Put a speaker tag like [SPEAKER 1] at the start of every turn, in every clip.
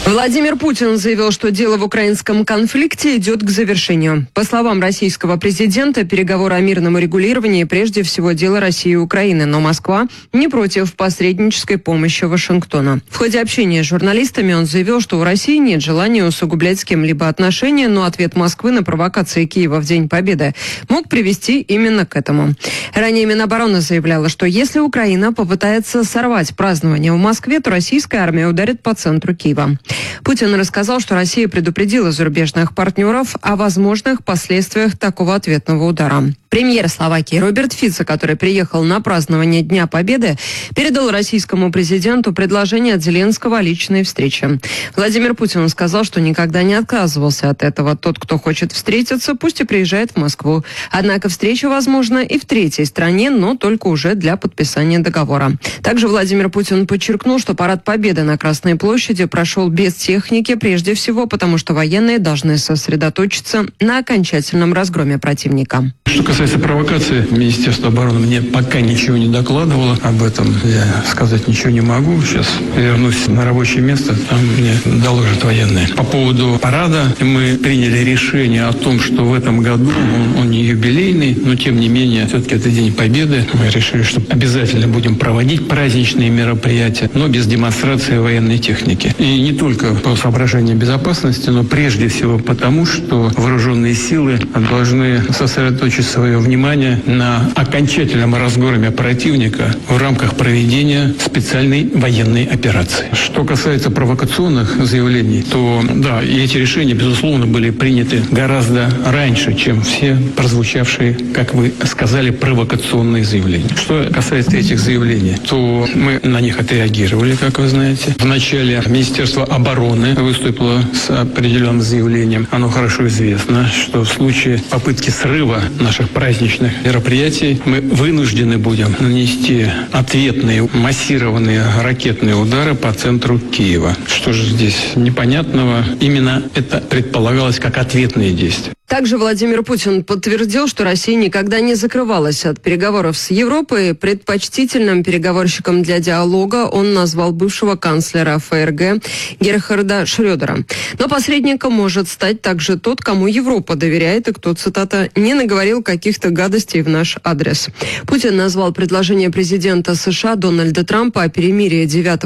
[SPEAKER 1] Владимир Путин заявил, что дело в украинском конфликте идет к завершению. По словам российского президента, переговоры о мирном урегулировании прежде всего дело России и Украины, но Москва не против посреднической помощи Вашингтона. В ходе общения с журналистами он заявил, что у России нет желания усугублять с кем-либо отношения, но ответ Москвы на провокации Киева в День Победы мог привести именно к этому. Ранее Минобороны заявляла, что если Украина попытается сорвать празднование в Москве, то российская армия ударит по центру Киева. Путин рассказал, что Россия предупредила зарубежных партнеров о возможных последствиях такого ответного удара. Премьер Словакии Роберт Фицо, который приехал на празднование Дня Победы, передал российскому президенту предложение от Зеленского о личной встрече. Владимир Путин сказал, что никогда не отказывался от этого. Тот, кто хочет встретиться, пусть и приезжает в Москву. Однако встреча возможна и в третьей стране, но только уже для подписания договора. Также Владимир Путин подчеркнул, что парад Победы на Красной площади прошел без техники, прежде всего потому, что военные должны сосредоточиться на окончательном разгроме противника.
[SPEAKER 2] Что касается провокации, Министерство обороны мне пока ничего не докладывало. Об этом я сказать ничего не могу. Сейчас вернусь на рабочее место, там мне доложат военные. По поводу парада мы приняли решение о том, что в этом году он не юбилейный, но тем не менее, все-таки это День Победы. Мы решили, что обязательно будем проводить праздничные мероприятия, но без демонстрации военной техники. И не только по соображениям безопасности, но прежде всего потому, что вооруженные силы должны сосредоточить свое внимание на окончательном разгроме противника в рамках проведения специальной военной операции. Что касается провокационных заявлений, то да, и эти решения, безусловно, были приняты гораздо раньше, чем все прозвучавшие, как вы сказали, провокационные заявления. Что касается этих заявлений, то мы на них отреагировали, как вы знаете. Вначале Министерство обороны выступило с определенным заявлением. Оно хорошо известно, что в случае попытки срыва наших праздничных мероприятий мы вынуждены будем нанести ответные массированные ракетные удары по центру Киева. Что же здесь непонятного? Именно это предполагалось как ответные действия.
[SPEAKER 1] Также Владимир Путин подтвердил, что Россия никогда не закрывалась от переговоров с Европой. Предпочтительным переговорщиком для диалога он назвал бывшего канцлера ФРГ Герхарда Шрёдера. Но посредником может стать также тот, кому Европа доверяет и кто, цитата, «не наговорил каких-то гадостей в наш адрес». Путин назвал предложение президента США Дональда Трампа о перемирии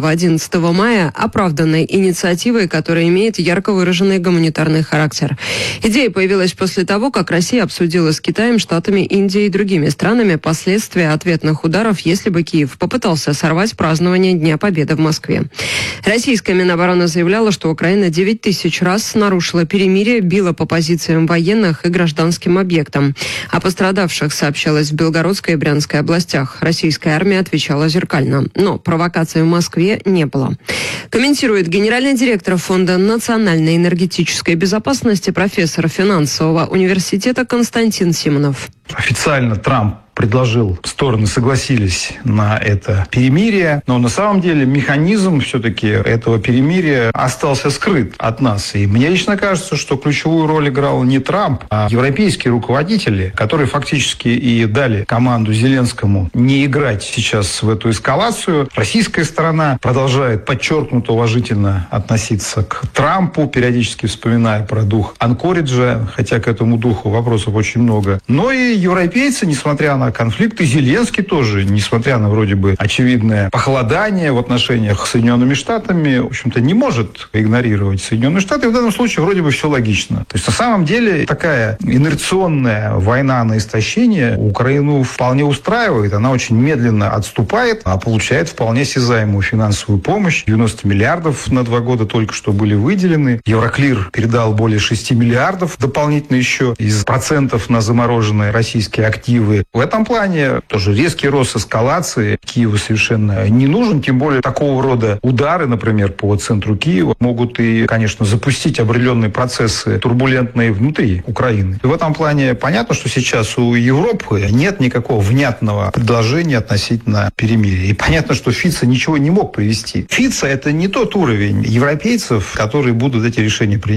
[SPEAKER 1] 9-11 мая оправданной инициативой, которая имеет ярко выраженный гуманитарный характер. Идея появилась после того, как Россия обсудила с Китаем, Штатами, Индией и другими странами последствия ответных ударов, если бы Киев попытался сорвать празднование Дня Победы в Москве. Российская Минобороны заявляла, что Украина 9000 раз нарушила перемирие, била по позициям военных и гражданским объектам. О пострадавших сообщалось в Белгородской и Брянской областях. Российская армия отвечала зеркально. Но провокаций в Москве не было. Комментирует генеральный директор Фонда национальной энергетической безопасности, профессор финансового университета Константин Симонов.
[SPEAKER 3] Официально Трамп предложил, стороны согласились на это перемирие, но на самом деле механизм все-таки этого перемирия остался скрыт от нас. И мне лично кажется, что ключевую роль играл не Трамп, а европейские руководители, которые фактически и дали команду Зеленскому не играть сейчас в эту эскалацию. Российская сторона продолжает подчеркнуто уважительно относиться к Трампу, периодически вспоминая про дух Анкориджа, хотя к этому духу вопросов очень много. Но и европейцы, несмотря на конфликт, и Зеленский тоже, несмотря на вроде бы очевидное похолодание в отношениях с Соединенными Штатами, в общем-то, не может игнорировать Соединенные Штаты. И в данном случае вроде бы все логично. То есть, на самом деле, такая инерционная война на истощение Украину вполне устраивает. Она очень медленно отступает, а получает вполне осязаемую финансовую помощь. 90 миллиардов на 2 года только что были выделены. Евроклир передал более 6 миллиардов дополнительно еще из процентов на замороженные российские активы. В этом плане тоже резкий рост эскалации Киеву совершенно не нужен, тем более такого рода удары, например, по центру Киева, могут и, конечно, запустить определенные процессы турбулентные внутри Украины. И в этом плане понятно, что сейчас у Европы нет никакого внятного предложения относительно перемирия. И понятно, что Фицо ничего не мог привести. Фицо — это не тот уровень европейцев, которые будут эти решения принимать.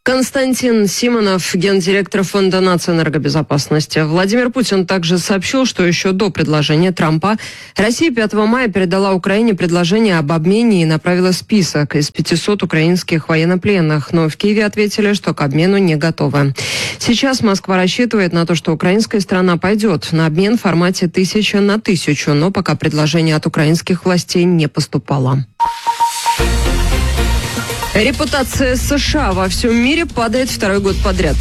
[SPEAKER 1] Константин Симонов, гендиректор Фонда нацэнергобезопасности. Владимир Путин также сообщил, что еще до предложения Трампа Россия 5 мая передала Украине предложение об обмене и направила список из 500 украинских военнопленных. Но в Киеве ответили, что к обмену не готовы. Сейчас Москва рассчитывает на то, что украинская сторона пойдет на обмен в формате 1000 на 1000, но пока предложение от украинских властей не поступало. Репутация США во всем мире падает второй год подряд.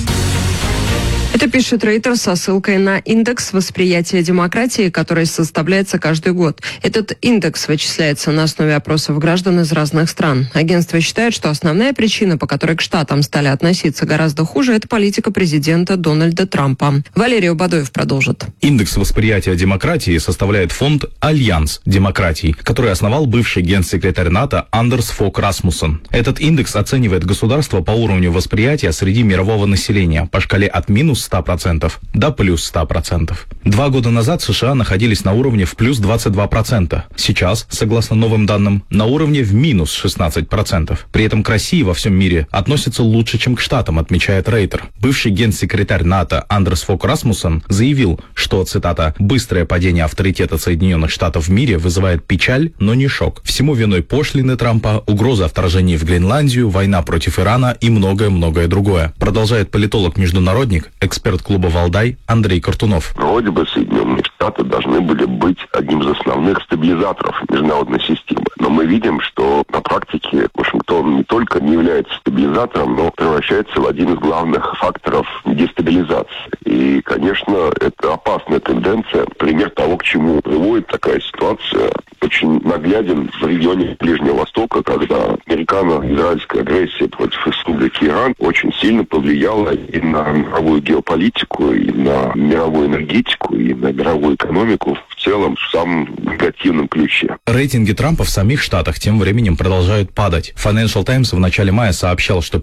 [SPEAKER 1] Это пишет Рейтер со ссылкой на индекс восприятия демократии, который составляется каждый год. Этот индекс вычисляется на основе опросов граждан из разных стран. Агентство считает, что основная причина, по которой к штатам стали относиться гораздо хуже, это политика президента Дональда Трампа. Валерий Бадоев продолжит.
[SPEAKER 4] Индекс восприятия демократии составляет фонд «Альянс демократий», который основал бывший генсекретарь НАТО Андерс Фог Расмуссен. Этот индекс оценивает государство по уровню восприятия среди мирового населения по шкале от минус 100% до плюс 100%. 2 года назад США находились на уровне в плюс 22%. Сейчас, согласно новым данным, на уровне в минус 16%. При этом к России во всем мире относятся лучше, чем к Штатам, отмечает Рейтер. Бывший генсекретарь НАТО Андерс Фог Расмуссен заявил, что, цитата, «быстрое падение авторитета Соединенных Штатов в мире вызывает печаль, но не шок. Всему виной пошлины Трампа, угроза о вторжении в Гренландию, война против Ирана и многое-многое другое». Продолжает политолог-международник, эксперт клуба «Валдай» Андрей Картунов.
[SPEAKER 5] Вроде бы Соединенные Штаты должны были быть одним из основных стабилизаторов международной системы. Но мы видим, что на практике Вашингтон не только не является стабилизатором, но превращается в один из главных факторов дестабилизации. И, конечно, это опасная тенденция. Пример того, к чему приводит такая ситуация, очень нагляден в регионе Ближнего Востока, когда американо-израильская агрессия против республики Иран очень сильно повлияла и на мировую геополитику, и на мировую энергетику, и на мировую экономику в целом в самом негативном ключе.
[SPEAKER 4] Рейтинги Трампа в самих Штатах тем временем продолжают падать. Financial Times в начале мая сообщал, что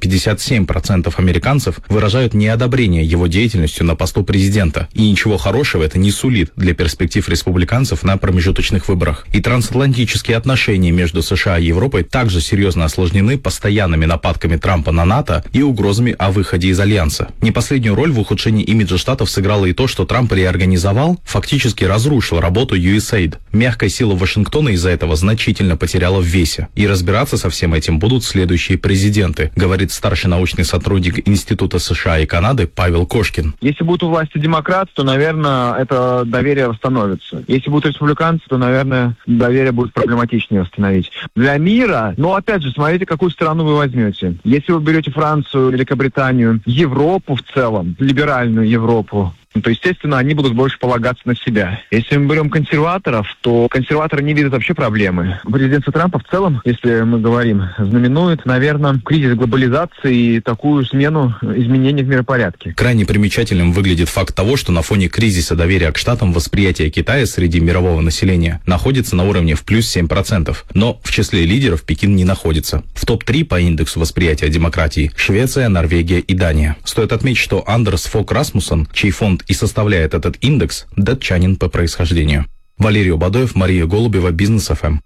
[SPEAKER 4] 57% американцев выражают неодобрение его деятельностью на посту президента. И ничего хорошего это не сулит для перспектив республиканцев на промежуточных выборах. И трансатлантические отношения между США и Европой также серьезно осложнены постоянными нападками Трампа на НАТО и угрозами о выходе из Альянса. Не последнюю роль в ухудшении имиджа Штатов сыграло и то, что Трамп реорганизовал, фактически разрушил работу USAID. Мягкая сила Вашингтона из-за этого значительно потеряла в весе. И разбираться со всем этим будут следующие президенты, говорит старший научный сотрудник Института США и Канады Павел Кошкин.
[SPEAKER 6] Если будут у власти демократы, то, наверное, это доверие восстановится. Если будут республиканцы, то, наверное, доверие будет проблематичнее восстановить. Для мира, опять же, смотрите, какую страну вы возьмете. Если вы берете Францию, Великобританию, Европу в целом, либеральную Европу, то, естественно, они будут больше полагаться на себя. Если мы берем консерваторов, то консерваторы не видят вообще проблемы. Президентство Трампа в целом, если мы говорим, знаменует, наверное, кризис глобализации и такую смену изменений в миропорядке.
[SPEAKER 4] Крайне примечательным выглядит факт того, что на фоне кризиса доверия к Штатам восприятие Китая среди мирового населения находится на уровне в плюс 7%. Но в числе лидеров Пекин не находится. В топ-3 по индексу восприятия демократии Швеция, Норвегия и Дания. Стоит отметить, что Андерс Фог Расмуссен, чей фонд и составляет этот индекс, датчанин по происхождению. Валерий Бадоев, Мария Голубева, Бизнес ФМ.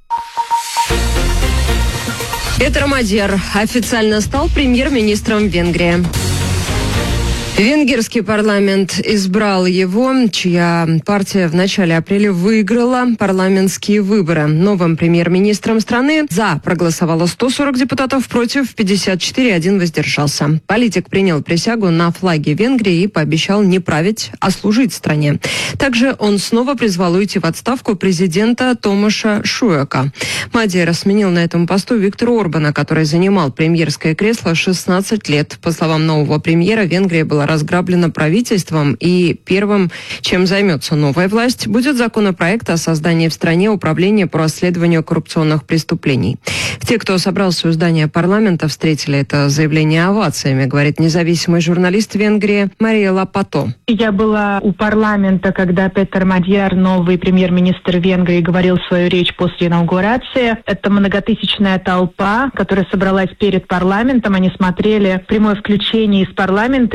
[SPEAKER 1] Петр Мадьяр официально стал премьер-министром Венгрии. Венгерский парламент избрал его, чья партия в начале апреля выиграла парламентские выборы. Новым премьер-министром страны «за» проголосовало 140 депутатов, против 54, 1 воздержался. Политик принял присягу на флаге Венгрии и пообещал не править, а служить стране. Также он снова призвал уйти в отставку президента Томаша Шуека. Мадьяр сменил на этом посту Виктора Орбана, который занимал премьерское кресло 16 лет. По словам нового премьера, Венгрия была разграблена правительством, и первым, чем займется новая власть, будет законопроект о создании в стране управления по расследованию коррупционных преступлений. Те, кто собрался у здания парламента, встретили это заявление овациями, говорит независимый журналист Венгрии Мария Лапато.
[SPEAKER 7] Я была у парламента, когда Петр Мадьяр, новый премьер-министр Венгрии, говорил свою речь после инаугурации. Это многотысячная толпа, которая собралась перед парламентом. Они смотрели прямое включение из парламента и слушали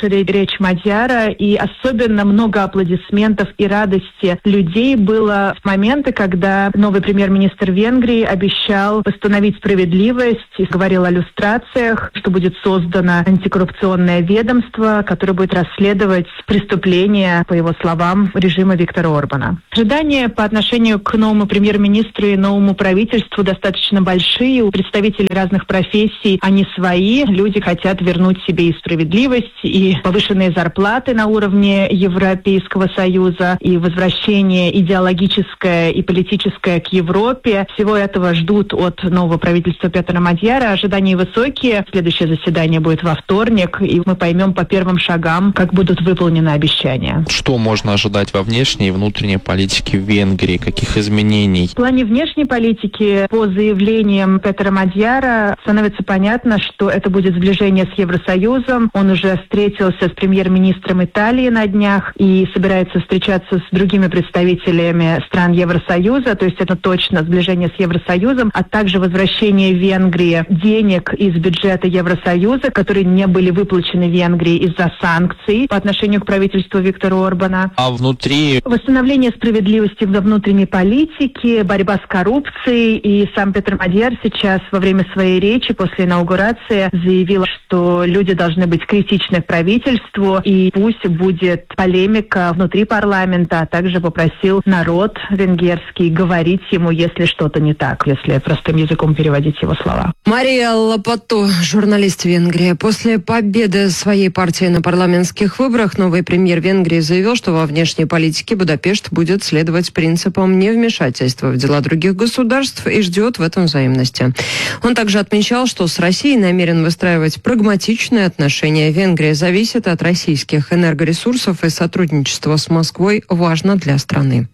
[SPEAKER 7] слышали речь Мадьяра, и особенно много аплодисментов и радости людей было в моменты, когда новый премьер-министр Венгрии обещал восстановить справедливость и говорил о люстрациях, что будет создано антикоррупционное ведомство, которое будет расследовать преступления, по его словам, режима Виктора Орбана. Ожидания по отношению к новому премьер-министру и новому правительству достаточно большие. У представителей разных профессий они свои. Люди хотят вернуть себе и справедливость, и повышенные зарплаты на уровне Европейского Союза, и возвращение идеологическое и политическое к Европе. Всего этого ждут от нового правительства Петра Мадьяра. Ожидания высокие. Следующее заседание будет во вторник, и мы поймем по первым шагам, как будут выполнены обещания.
[SPEAKER 8] Что можно ожидать во внешней и внутренней политике в Венгрии? Каких изменений?
[SPEAKER 7] В плане внешней политики, по заявлениям Петра Мадьяра, становится понятно, что это будет сближение с Евросоюзом. Он уже встретился с премьер-министром Италии на днях и собирается встречаться с другими представителями стран Евросоюза. То есть это точно сближение с Евросоюзом, а также возвращение в Венгрии денег из бюджета Евросоюза, которые не были выплачены Венгрии из-за санкций по отношению к правительству Виктора Орбана.
[SPEAKER 8] А внутри?
[SPEAKER 7] Восстановление справедливости во внутренней политике, борьба с коррупцией. И сам Петр Мадьяр сейчас во время своей речи после инаугурации заявил, что люди должны быть критичны к правительству, и пусть будет полемика внутри парламента, а также попросил народ венгерский говорить ему, если что-то не так, если простым языком переводить его слова.
[SPEAKER 1] Мария Лапато, журналист Венгрии. После победы своей партии на парламентских выборах новый премьер Венгрии заявил, что во внешней политике Будапешт будет следовать принципам невмешательства в дела других государств и ждет в этом взаимности. Он также отмечал, что с Россией намерен выстраивать прагматичные отношения. Венгрия зависит от российских энергоресурсов, и сотрудничество с Москвой важно для страны.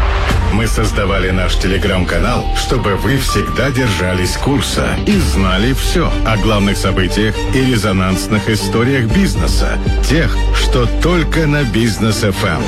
[SPEAKER 9] Мы создавали наш телеграм-канал, чтобы вы всегда держались курса и знали все о главных событиях и резонансных историях бизнеса. Тех, что только на Бизнес ФМ.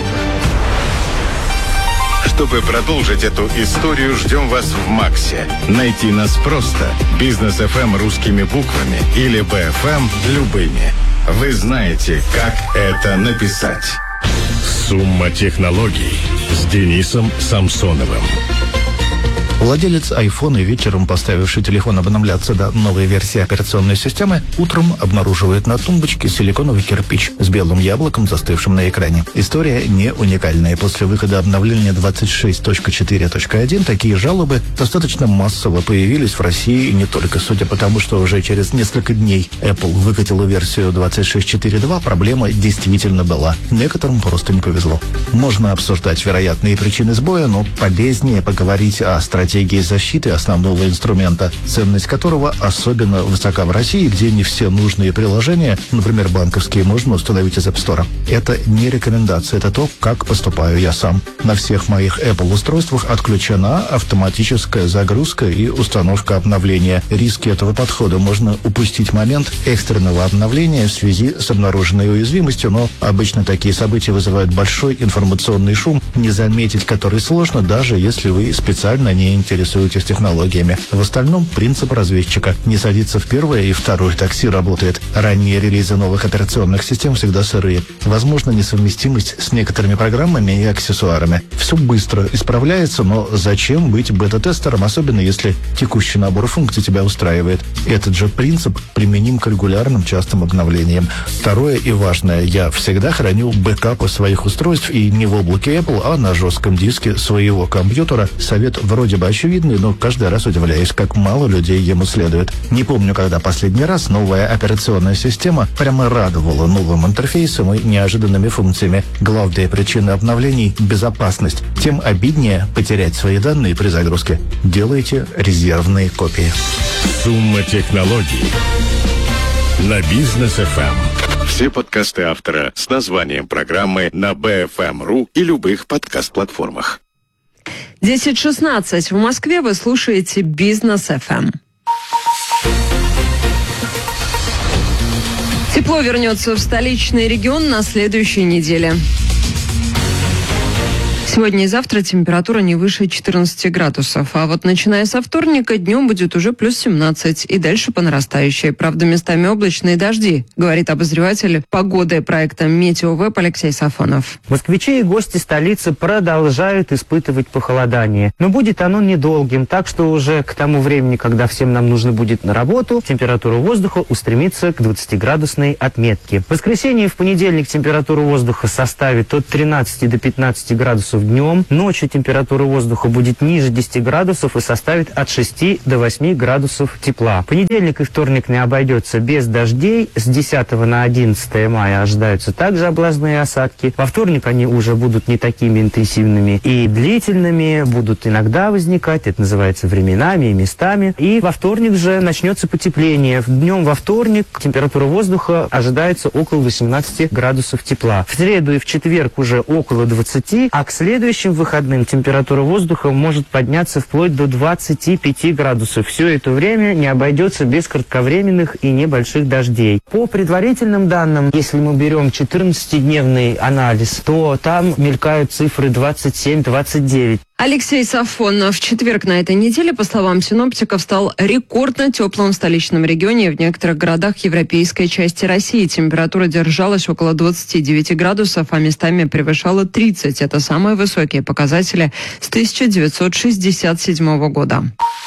[SPEAKER 9] Чтобы продолжить эту историю, ждем вас в Максе. Найти нас просто. Бизнес ФМ русскими буквами или БФМ любыми. Вы знаете, как это написать. Сумма технологий с Денисом Самсоновым.
[SPEAKER 10] Владелец айфона, вечером поставивший телефон обновляться до новой версии операционной системы, утром обнаруживает на тумбочке силиконовый кирпич с белым яблоком, застывшим на экране. История не уникальная. После выхода обновления 26.4.1 такие жалобы достаточно массово появились в России, и не только. Судя по тому, что уже через несколько дней Apple выкатила версию 26.4.2, проблема действительно была. Некоторым просто не повезло. Можно обсуждать вероятные причины сбоя, но полезнее поговорить о стратегии защиты основного инструмента, ценность которого особенно высока в России, где не все нужные приложения, например, банковские, можно установить из App Store. Это не рекомендация, это то, как поступаю я сам. На всех моих Apple устройствах отключена автоматическая загрузка и установка обновления. Риски этого подхода: можно упустить момент экстренного обновления в связи с обнаруженной уязвимостью, но обычно такие события вызывают большой информационный шум, не заметить который сложно, даже если вы специально не интересуетесь технологиями. В остальном принцип разведчика: не садиться в первое и второе такси работает. Ранние релизы новых операционных систем всегда сырые. Возможно несовместимость с некоторыми программами и аксессуарами. Все быстро исправляется, но зачем быть бета-тестером, особенно если текущий набор функций тебя устраивает? Этот же принцип применим к регулярным частым обновлениям. Второе и важное: я всегда храню бэкапы своих устройств, и не в облаке Apple, а на жестком диске своего компьютера. Совет вроде бы очевидный, но каждый раз удивляюсь, как мало людей ему следует. Не помню, когда последний раз новая операционная система прямо радовала новым интерфейсом и неожиданными функциями. Главная причина обновлений — безопасность. Тем обиднее потерять свои данные при загрузке. Делайте резервные копии.
[SPEAKER 9] Сумма технологий на Бизнес ФМ. Все подкасты автора с названием программы на BFM.ru и любых подкаст-платформах.
[SPEAKER 1] 10:16 в Москве. Вы слушаете Бизнес ФМ. Тепло вернется в столичный регион на следующей неделе. Сегодня и завтра температура не выше 14 градусов. А вот начиная со вторника днем будет уже плюс 17 и дальше по нарастающей. Правда, местами облачные дожди, говорит обозреватель погоды проекта «Метеовеб» Алексей Сафонов.
[SPEAKER 11] Москвичи и гости столицы продолжают испытывать похолодание. Но будет оно недолгим, так что уже к тому времени, когда всем нам нужно будет на работу, температура воздуха устремится к 20-градусной отметке. В воскресенье и в понедельник температура воздуха составит от 13 до 15 градусов днем. Ночью температура воздуха будет ниже 10 градусов и составит от 6 до 8 градусов тепла. Понедельник и вторник не обойдется без дождей. С 10 на 11 мая ожидаются также облажные осадки. Во вторник они уже будут не такими интенсивными и длительными, будут иногда возникать, это называется временами и местами. И во вторник же начнется потепление. Днем во вторник температура воздуха ожидается около 18 градусов тепла. В среду и в четверг уже около 20, а к следующим выходным температура воздуха может подняться вплоть до 25 градусов. Все это время не обойдется без кратковременных и небольших дождей. По предварительным данным, если мы берем 14-дневный анализ, то там мелькают цифры 27-29.
[SPEAKER 1] Алексей Сафонов. В четверг на этой неделе, по словам синоптиков, стал рекордно теплым в столичном регионе. В некоторых городах европейской части России температура держалась около 29 градусов, а местами превышала 30. Это самые высокие показатели с 1967 года.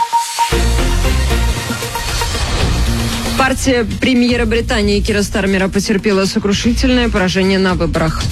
[SPEAKER 1] Партия премьера Британии Кира Стармера потерпела сокрушительное поражение на выборах.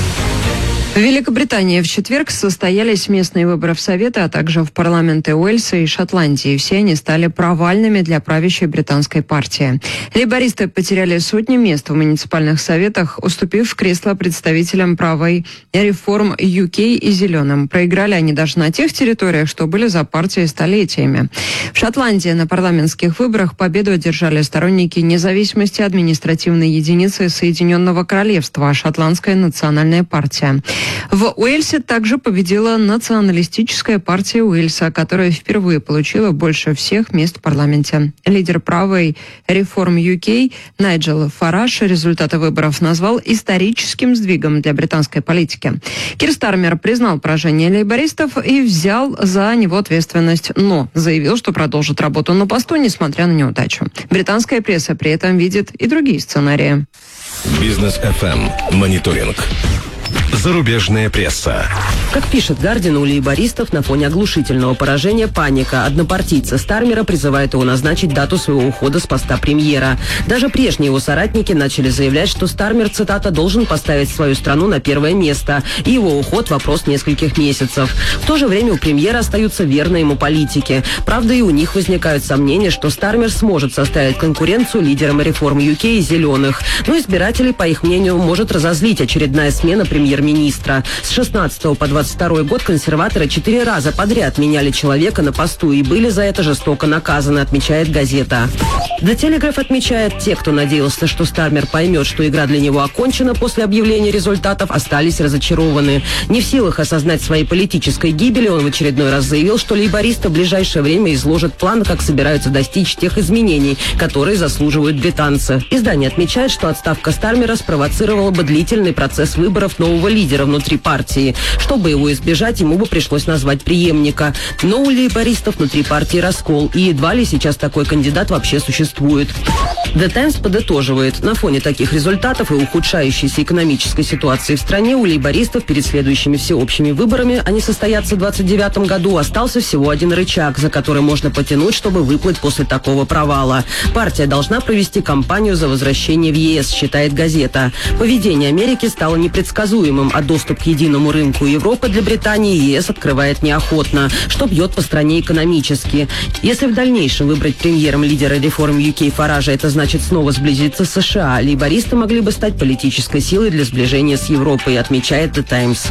[SPEAKER 1] В Великобритании в четверг состоялись местные выборы в Советы, а также в парламенты Уэльса и Шотландии. Все они стали провальными для правящей британской партии. Лейбористы потеряли сотни мест в муниципальных советах, уступив кресло представителям правой реформ UK и зеленым. Проиграли они даже на тех территориях, что были за партией столетиями. В Шотландии на парламентских выборах победу одержали сторонники независимости административной единицы Соединенного Королевства, Шотландская национальная партия. В Уэльсе также победила националистическая партия Уэльса, которая впервые получила больше всех мест в парламенте. Лидер правой реформ UK Найджел Фараж результаты выборов назвал историческим сдвигом для британской политики. Кир Стармер признал поражение лейбористов и взял за него ответственность, но заявил, что продолжит работу на посту, несмотря на неудачу. Британская пресса при этом видит и другие сценарии.
[SPEAKER 12] Бизнес FM. Мониторинг. Зарубежная пресса.
[SPEAKER 13] Как пишет «Гардиан», у лейбористов на фоне оглушительного поражения паника. Однопартийца Стармера призывает его назначить дату своего ухода с поста премьера. Даже прежние его соратники начали заявлять, что Стармер, цитата, должен поставить свою страну на первое место, и его уход – вопрос нескольких месяцев. В то же время у премьера остаются верные ему политики. Правда, и у них возникают сомнения, что Стармер сможет составить конкуренцию лидерам реформ UK и зеленых. Но избирателей, по их мнению, может разозлить очередная смена премьер-министра. С 16 по 22 год консерваторы 4 раза подряд меняли человека на посту и были за это жестоко наказаны, отмечает газета. The Telegraph отмечает, те, кто надеялся, что Стармер поймет, что игра для него окончена после объявления результатов, остались разочарованы. Не в силах осознать своей политической гибели, он в очередной раз заявил, что лейбористы в ближайшее время изложат план, как собираются достичь тех изменений, которые заслуживают британцы. Издание отмечает, что отставка Стармера спровоцировала бы длительный процесс выборов нового лидера внутри партии. Чтобы его избежать, ему бы пришлось назвать преемника. Но у лейбористов внутри партии раскол, и едва ли сейчас такой кандидат вообще существует. The Times подытоживает, на фоне таких результатов и ухудшающейся экономической ситуации в стране у лейбористов перед следующими всеобщими выборами, они состоятся в 2029 году, остался всего один рычаг, за который можно потянуть, чтобы выплыть после такого провала. Партия должна провести кампанию за возвращение в ЕС, считает газета. Поведение Америки стало непредсказуемым, а доступ к единому рынку Европы для Британии ЕС открывает неохотно, что бьет по стране экономически. Если в дальнейшем выбрать премьером лидера реформ UK Фаража, это значит снова сблизиться с США, лейбористы могли бы стать политической силой для сближения с Европой, отмечает The Times.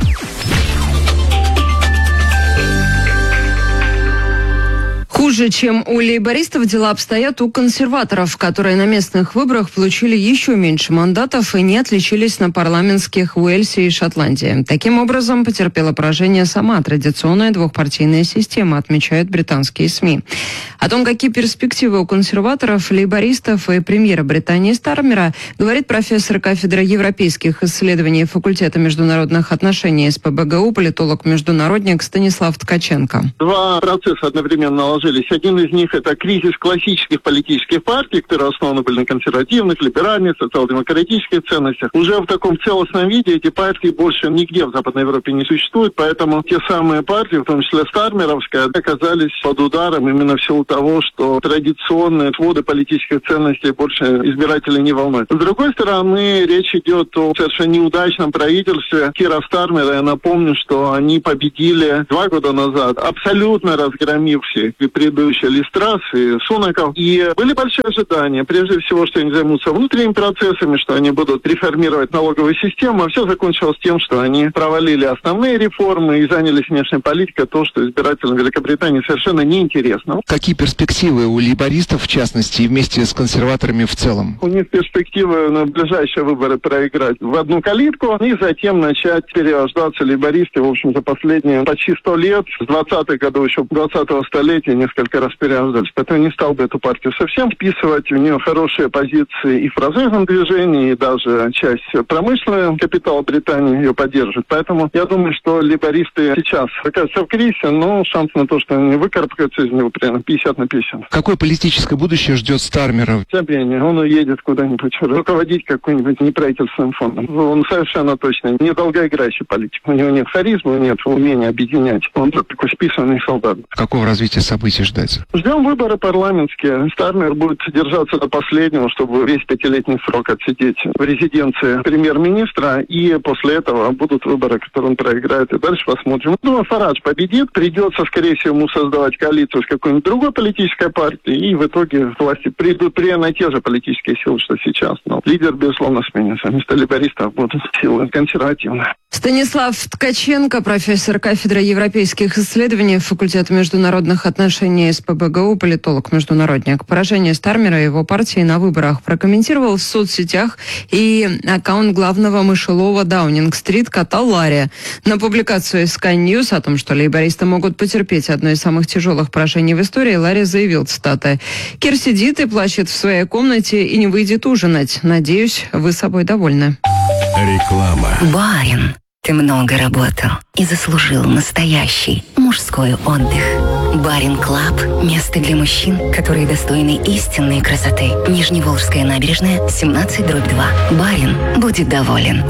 [SPEAKER 1] Хуже, чем у лейбористов, дела обстоят у консерваторов, которые на местных выборах получили еще меньше мандатов и не отличились на парламентских в Уэльсе и Шотландии. Таким образом, потерпела поражение сама традиционная двухпартийная система, отмечают британские СМИ. О том, какие перспективы у консерваторов, лейбористов и премьера Британии Стармера, говорит профессор кафедры европейских исследований факультета международных отношений СПбГУ, политолог-международник Станислав Ткаченко.
[SPEAKER 14] Два процесса одновременно наложились. Один из них – это кризис классических политических партий, которые основаны были на консервативных, либеральных, социал-демократических ценностях. Уже в таком целостном виде эти партии больше нигде в Западной Европе не существуют, поэтому те самые партии, в том числе Стармеровская, оказались под ударом именно в силу того, что традиционные своды политических ценностей больше избирателей не волнуют. С другой стороны, речь идет о совершенно неудачном правительстве Кира Стармера. Я напомню, что они победили 2 года назад, абсолютно разгромив всех предыдущие Ли Страс и Сунаков. И были большие ожидания, прежде всего, что они займутся внутренними процессами, что они будут реформировать налоговую систему. А все закончилось тем, что они провалили основные реформы и занялись внешней политикой, то, что избирателям Великобритании совершенно неинтересно.
[SPEAKER 15] Какие перспективы у лейбористов, в частности, и вместе с консерваторами в целом?
[SPEAKER 14] У них перспективы на ближайшие выборы проиграть в одну калитку и затем начать перерождаться. Лейбористы, в общем, за последние почти 100 лет, с 20-х годов еще 20-го столетия несколько раз перерождались. Поэтому не стал бы эту партию совсем вписывать. У нее хорошие позиции и в развязном движении, и даже часть промышленного капитала Британии ее поддерживает. Поэтому я думаю, что лейбористы сейчас окажутся в кризисе, но шанс на то, что они выкарабкаются из него, примерно 50/50.
[SPEAKER 15] Какое политическое будущее ждет Стармера?
[SPEAKER 14] Забвение. Он уедет куда-нибудь, руководить какой-нибудь неправительственным фондом. Он совершенно точно недолгоиграющий политик. У него нет харизмы, нет умения объединять. Он такой списанный солдат.
[SPEAKER 15] Какого развития событий ждать?
[SPEAKER 14] Ждем выборы парламентские. Стармер будет держаться до последнего, чтобы весь 5-летний срок отсидеть в резиденции премьер-министра. И после этого будут выборы, которые он проиграет. И дальше посмотрим. Думаю, Фарадж победит. Придется, скорее всего, ему создавать коалицию с какой-нибудь другой политической партией. И в итоге к власти придут примерно те же политические силы, что сейчас. Но лидер, безусловно, сменится. Вместо лейбористов будут силы консервативные.
[SPEAKER 1] Станислав Ткаченко, профессор кафедры европейских исследований факультета международных отношений СПбГУ, политолог-международник. Поражение Стармера и его партии на выборах прокомментировал в соцсетях и аккаунт главного мышелова Даунинг-стрит кота Ларри. На публикацию Sky News о том, что лейбористы могут потерпеть одно из самых тяжелых поражений в истории, Ларри заявил, цитата: «Кир сидит и плачет в своей комнате и не выйдет ужинать. Надеюсь, вы собой довольны».
[SPEAKER 9] Реклама.
[SPEAKER 16] Барин, ты много работал и заслужил настоящий мужской отдых. Барин Клаб – место для мужчин, которые достойны истинной красоты. Нижневолжская набережная, 17/2. Барин будет доволен.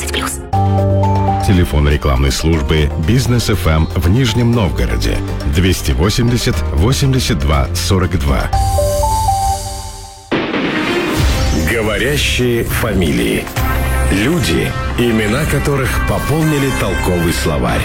[SPEAKER 16] 18+.
[SPEAKER 9] Телефон рекламной службы «Бизнес ФМ» в Нижнем Новгороде 280 82 42. Говорящие фамилии. Люди, имена которых пополнили толковый словарь.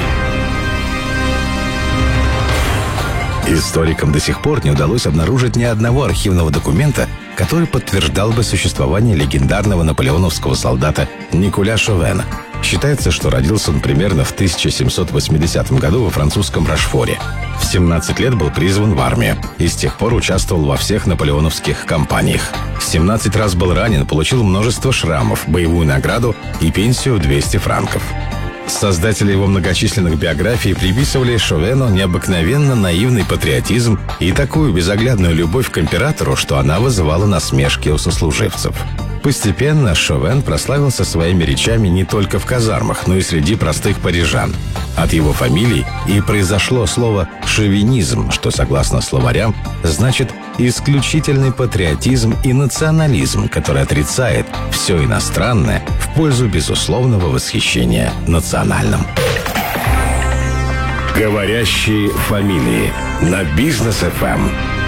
[SPEAKER 9] Историкам до сих пор не удалось обнаружить ни одного архивного документа, который подтверждал бы существование легендарного наполеоновского солдата Николя Шовена. Считается, что родился он примерно в 1780 году во французском Рошфоре. В 17 лет был призван в армию и с тех пор участвовал во всех наполеоновских кампаниях. 17 раз был ранен, получил множество шрамов, боевую награду и пенсию в 200 франков. Создатели его многочисленных биографий приписывали Шовену необыкновенно наивный патриотизм и такую безоглядную любовь к императору, что она вызывала насмешки у сослуживцев. Постепенно Шовен прославился своими речами не только в казармах, но и среди простых парижан. От его фамилии и произошло слово «шовинизм», что, согласно словарям, значит исключительный патриотизм и национализм, который отрицает все иностранное в пользу безусловного восхищения национальным. Говорящие фамилии на Бизнес ФМ.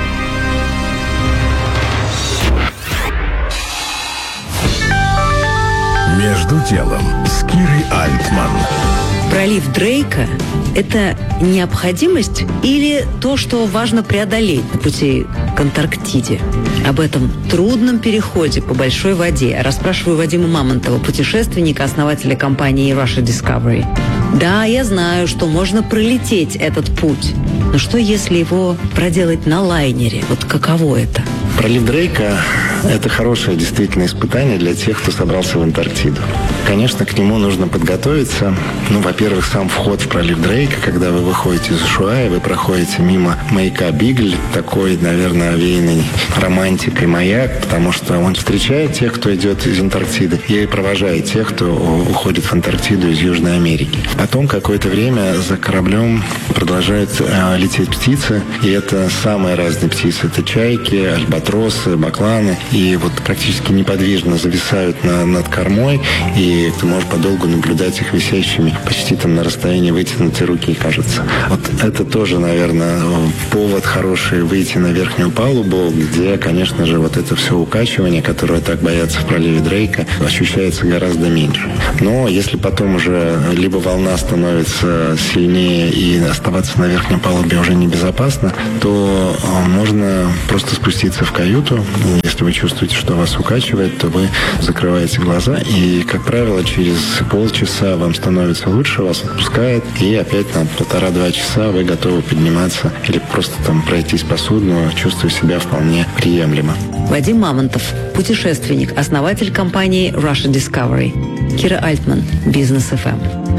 [SPEAKER 9] Между делом с Кирой Альтман.
[SPEAKER 13] Пролив Дрейка – это необходимость или то, что важно преодолеть на пути к Антарктиде? Об этом трудном переходе по большой воде расспрашиваю Вадима Мамонтова, путешественника, основателя компании Russia Discovery. Да, я знаю, что можно пролететь этот путь, Но что, если его проделать на лайнере? Вот каково это?
[SPEAKER 17] Пролив Дрейка – это хорошее действительно испытание для тех, кто собрался в Антарктиду. Конечно, к нему нужно подготовиться. Во-первых, сам вход в пролив Дрейка, когда вы выходите из Усhuaи, вы проходите мимо маяка Бигль, такой, наверное, овеянный романтикой маяк, потому что он встречает тех, кто идет из Антарктиды, и провожает тех, кто уходит в Антарктиду из Южной Америки. Потом какое-то время за кораблем продолжают лететь птицы, и это самые разные птицы. Это чайки, альбатросы, бакланы, и вот практически неподвижно зависают над кормой, и ты можешь подолгу наблюдать их висящими почти там на расстоянии вытянутой руки, кажется. Вот это тоже, наверное, повод хороший выйти на верхнюю палубу, где, конечно же, вот это все укачивание, которое так боятся в проливе Дрейка, ощущается гораздо меньше. Но если потом уже либо волна становится сильнее и оставаться на верхней палубе уже небезопасно, то можно просто спуститься в каюту. Если вы чувствуете, что вас укачивает, то вы закрываете глаза, и, как правило, через полчаса вам становится лучше, вас отпускает, и опять на 1,5-2 часа вы готовы подниматься или просто там пройтись по судну, чувствуя себя вполне приемлемо.
[SPEAKER 13] Вадим Мамонтов, путешественник, основатель компании Russia Discovery. Кира Альтман, Бизнес ФМ.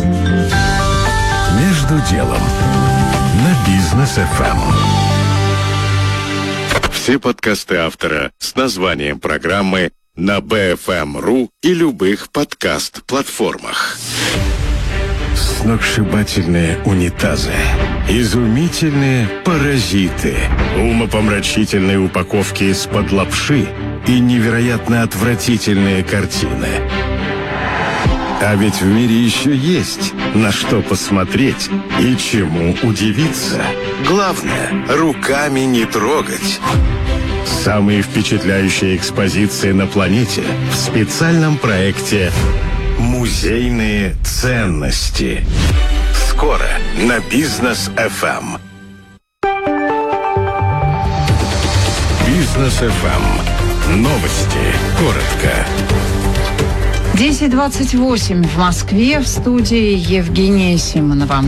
[SPEAKER 12] Между делом на Бизнес ФМ. Все подкасты автора с названием программы на BFM.ru и любых подкаст-платформах. Сногсшибательные унитазы, изумительные паразиты, умопомрачительные упаковки из-под лапши и невероятно отвратительные картины. А ведь в мире еще есть на что посмотреть и чему удивиться. Главное, руками не трогать. Самые впечатляющие экспозиции на планете в специальном проекте «Музейные ценности». Скоро на Бизнес ФМ. Бизнес ФМ. Новости. Коротко.
[SPEAKER 18] 10:28 в Москве, в студии Евгения Симонова.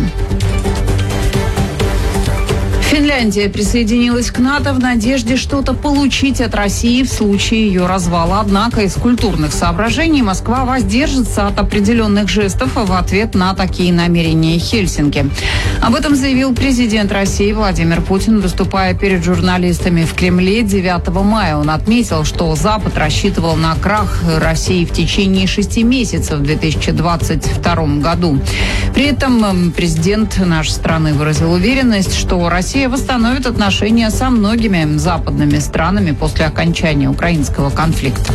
[SPEAKER 18] Финляндия присоединилась к НАТО в надежде что-то получить от России в случае ее развала. Однако из культурных соображений Москва воздержится от определенных жестов в ответ на такие намерения Хельсинки. Об этом заявил президент России Владимир Путин, выступая перед журналистами в Кремле 9 мая. Он отметил, что Запад рассчитывал на крах России в течение 6 месяцев в 2022 году. При этом президент нашей страны выразил уверенность, что Россия восстановит отношения со многими западными странами после окончания украинского конфликта.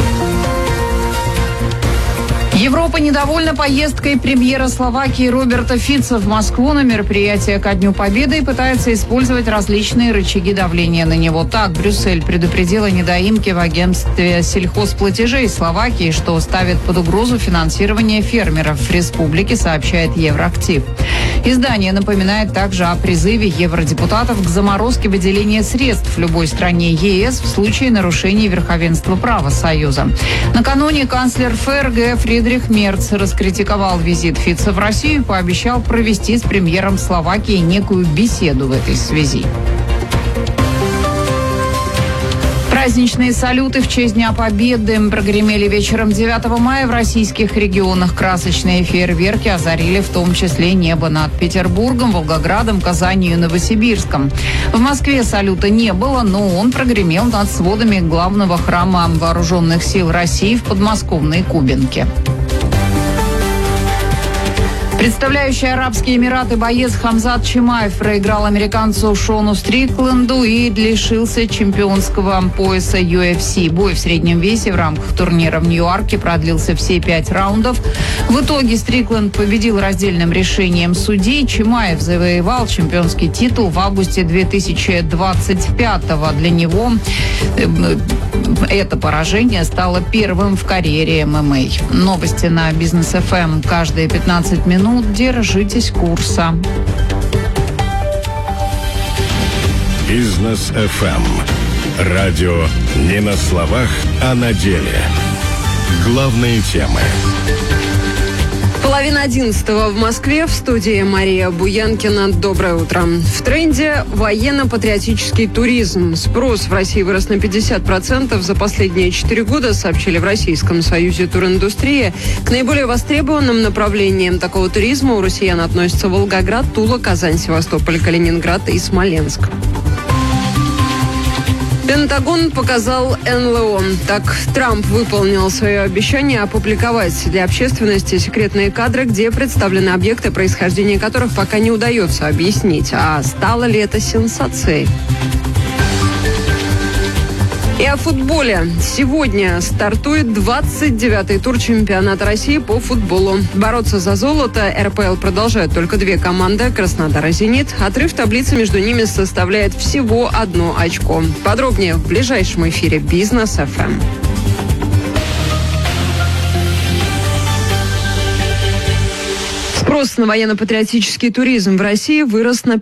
[SPEAKER 18] Европа недовольна поездкой премьера Словакии Роберта Фица в Москву на мероприятие ко Дню Победы и пытается использовать различные рычаги давления на него. Так, Брюссель предупредил о недоимке в агентстве сельхозплатежей Словакии, что ставит под угрозу финансирование фермеров в республике, сообщает Евроактив. Издание напоминает также о призыве евродепутатов к заморозке выделения средств в любой стране ЕС в случае нарушения верховенства права Союза. Накануне канцлер ФРГ Фридрих Мерц раскритиковал визит Фица в Россию и пообещал провести с премьером Словакии некую беседу в этой связи. Праздничные салюты в честь Дня Победы прогремели вечером 9 мая в российских регионах. Красочные фейерверки озарили в том числе небо над Петербургом, Волгоградом, Казанью и Новосибирском. В Москве салюта не было, но он прогремел над сводами главного храма Вооруженных сил России в подмосковной Кубинке. Представляющий Арабские Эмираты боец Хамзат Чимаев проиграл американцу Шону Стрикленду и лишился чемпионского пояса UFC. Бой в среднем весе в рамках турнира в Нью-Йорке продлился все 5 раундов. В итоге Стрикленд победил раздельным решением судей. Чимаев завоевал чемпионский титул в августе 2025-го. Для него это поражение стало первым в карьере ММА. Новости на Бизнес ФМ каждые 15 минут. Держитесь курса.
[SPEAKER 12] Бизнес ФМ. Радио не на словах, а на деле. Главные темы.
[SPEAKER 1] 10:30 в Москве. В студии Мария Буянкина. Доброе утро. В тренде военно-патриотический туризм. Спрос в России вырос на 50% за последние 4 года, сообщили в Российском союзе туриндустрии. К наиболее востребованным направлениям такого туризма у россиян относятся Волгоград, Тула, Казань, Севастополь, Калининград и Смоленск. Пентагон показал НЛО. Так, Трамп выполнил свое обещание опубликовать для общественности секретные кадры, где представлены объекты, происхождение которых пока не удается объяснить. А стало ли это сенсацией? И о футболе. Сегодня стартует 29-й тур чемпионата России по футболу. Бороться за золото РПЛ продолжают только 2 команды – Краснодар и «Зенит». Отрыв таблицы между ними составляет всего 1 очко. Подробнее в ближайшем эфире «Бизнес ФМ». Спрос на военно-патриотический туризм в России вырос на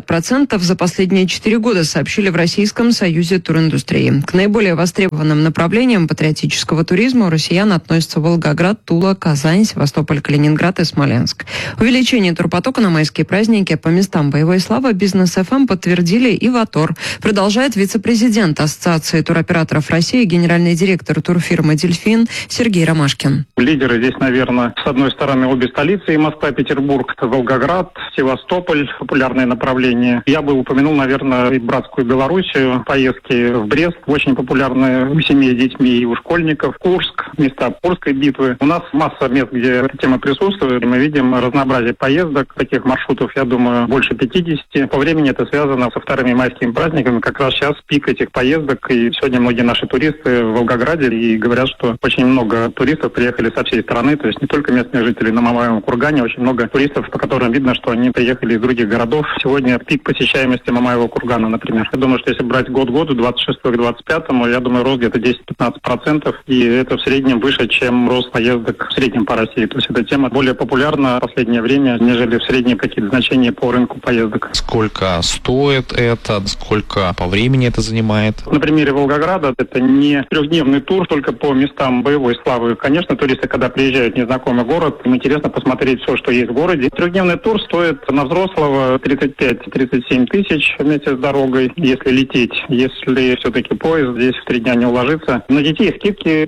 [SPEAKER 1] 50% за последние 4 года, сообщили в Российском союзе туриндустрии. К наиболее востребованным направлениям патриотического туризма у россиян относятся Волгоград, Тула, Казань, Севастополь, Калининград и Смоленск. Увеличение турпотока на майские праздники по местам боевой славы «Бизнес ФМ» подтвердили и ВАТОР. Продолжает вице-президент Ассоциации туроператоров России, генеральный директор турфирмы «Дельфин» Сергей Ромашкин.
[SPEAKER 19] Лидеры здесь, наверное, с одной стороны обе столицы, и Москва, Петербург, Волгоград, Севастополь, популярные направления. Я бы упомянул, наверное, и братскую Белоруссию, поездки в Брест, очень популярные у семей с детьми и у школьников, Курск, места Курской битвы. У нас масса мест, где эта тема присутствует. Мы видим разнообразие поездок, таких маршрутов, я думаю, больше 50. По времени это связано со вторыми майскими праздниками. Как раз сейчас пик этих поездок. И сегодня многие наши туристы в Волгограде и говорят, что очень много туристов приехали со всей страны, то есть не только местные жители на Мамаевом кургане, очень много туристов, по которым видно, что они приехали из других городов. Сегодня пик посещаемости Мамаева кургана, например. Я думаю, что если брать год к году, 26 к 25, я думаю, рост где-то 10-15%, и это в среднем выше, чем рост поездок в среднем по России. То есть эта тема более популярна в последнее время, нежели в среднем какие-то значения по рынку поездок.
[SPEAKER 8] Сколько стоит это? Сколько по времени это занимает?
[SPEAKER 19] На примере Волгограда это не 3-дневный тур, только по местам боевой славы. Конечно, туристы, когда приезжают в незнакомый город, им интересно посмотреть все, что есть в городе. 3-дневный тур стоит на взрослого 35-37 тысяч вместе с дорогой, если лететь. Если все-таки поезд здесь в 3 дня не уложится. На детей скидки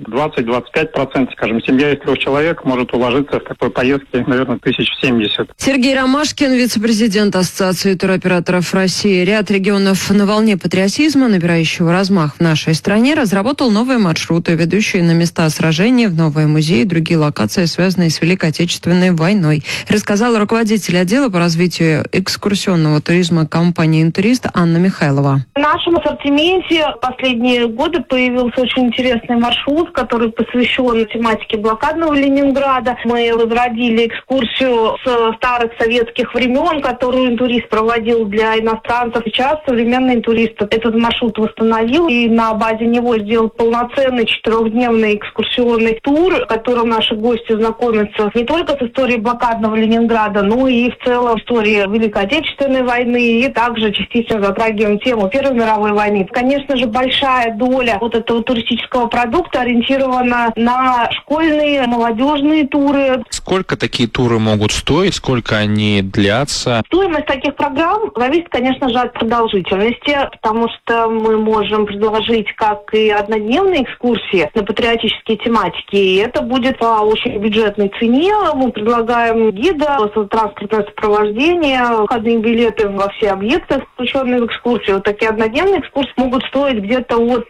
[SPEAKER 19] 20-25%. Скажем, семья из 3 человек может уложиться в такой поездке, наверное, 1070.
[SPEAKER 1] Сергей Ромашкин, вице-президент Ассоциации туроператоров России. Ряд регионов на волне патриотизма, набирающего размах в нашей стране, разработал новые маршруты, ведущие на места сражений, в новые музеи и другие локации, связанные с Великой Отечественной войной, рассказала руководитель отдела по развитию экскурсионного туризма компании «Интурист» Анна Михайлова.
[SPEAKER 20] В нашем ассортименте в последние годы появился очень интересный маршрут, который посвящен тематике блокадного Ленинграда. Мы возродили экскурсию с старых советских времен, которую «Интурист» проводил для иностранцев. Сейчас современный «Интурист» этот маршрут восстановил и на базе него сделал полноценный 4-дневный экскурсионный тур, в котором наши гости знакомятся не только с историей блокадного Ленинграда, но и в целом истории Великой Отечественной войны, и также частично затрагиваем тему Первой мировой войны. Конечно же, большая доля вот этого туристического продукта ориентирована на школьные, молодежные туры.
[SPEAKER 8] Сколько такие туры могут стоить? Сколько они длятся?
[SPEAKER 20] Стоимость таких программ зависит, конечно же, от продолжительности, потому что мы можем предложить как и однодневные экскурсии на патриотические тематики, и это будет по очень бюджетной цене. Мы предлагаем гида, транспортное сопровождение, входные билеты во все объекты, включенные в экскурсию. Вот такие однодневные экскурсии могут стоить где-то от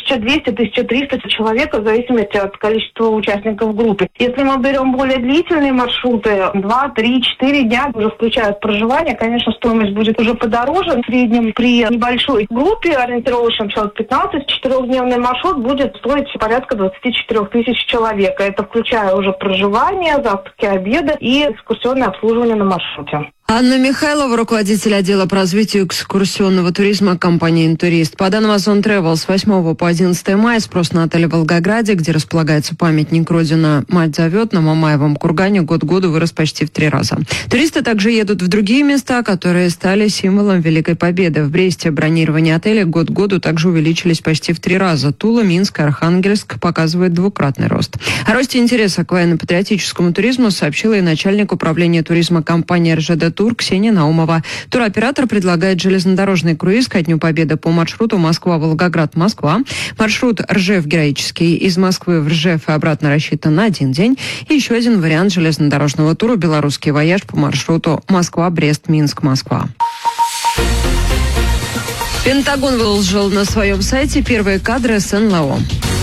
[SPEAKER 20] 1200-1300 человек, в зависимости от количества участников группы. Если мы берем более длительные маршруты, 2, 3, 4 дня, уже включают проживание, конечно, стоимость будет уже подороже. В среднем при небольшой группе, ориентировочном человек 15, 4-дневный маршрут будет стоить порядка 24 тысяч человек. Это включая уже проживание, завтраки, обеды и экскурсионное обслуживание на маршруте.
[SPEAKER 1] Анна Михайлова, руководитель отдела по развитию экскурсионного туризма компании «Интурист». По данным Озон Travel, с 8 по 11 мая спрос на отель в Волгограде, где располагается памятник Родина Мать зовет, на Мамаевом кургане год году вырос почти в 3 раза. Туристы также едут в другие места, которые стали символом Великой Победы. В Бресте бронирование отелей год году также увеличились почти в 3 раза. Тула, Минск, Архангельск показывает двукратный рост. О росте интереса к военно-патриотическому туризму сообщила и начальник управления туризма компании РЖД Тур Ксения Наумова. Туроператор предлагает железнодорожный круиз ко Дню Победы по маршруту Москва-Волгоград-Москва. Маршрут Ржев-Героический из Москвы в Ржев и обратно рассчитан на 1 день. И еще один вариант железнодорожного тура «Белорусский вояж» по маршруту Москва-Брест-Минск-Москва. Пентагон выложил на своем сайте первые кадры с НЛО.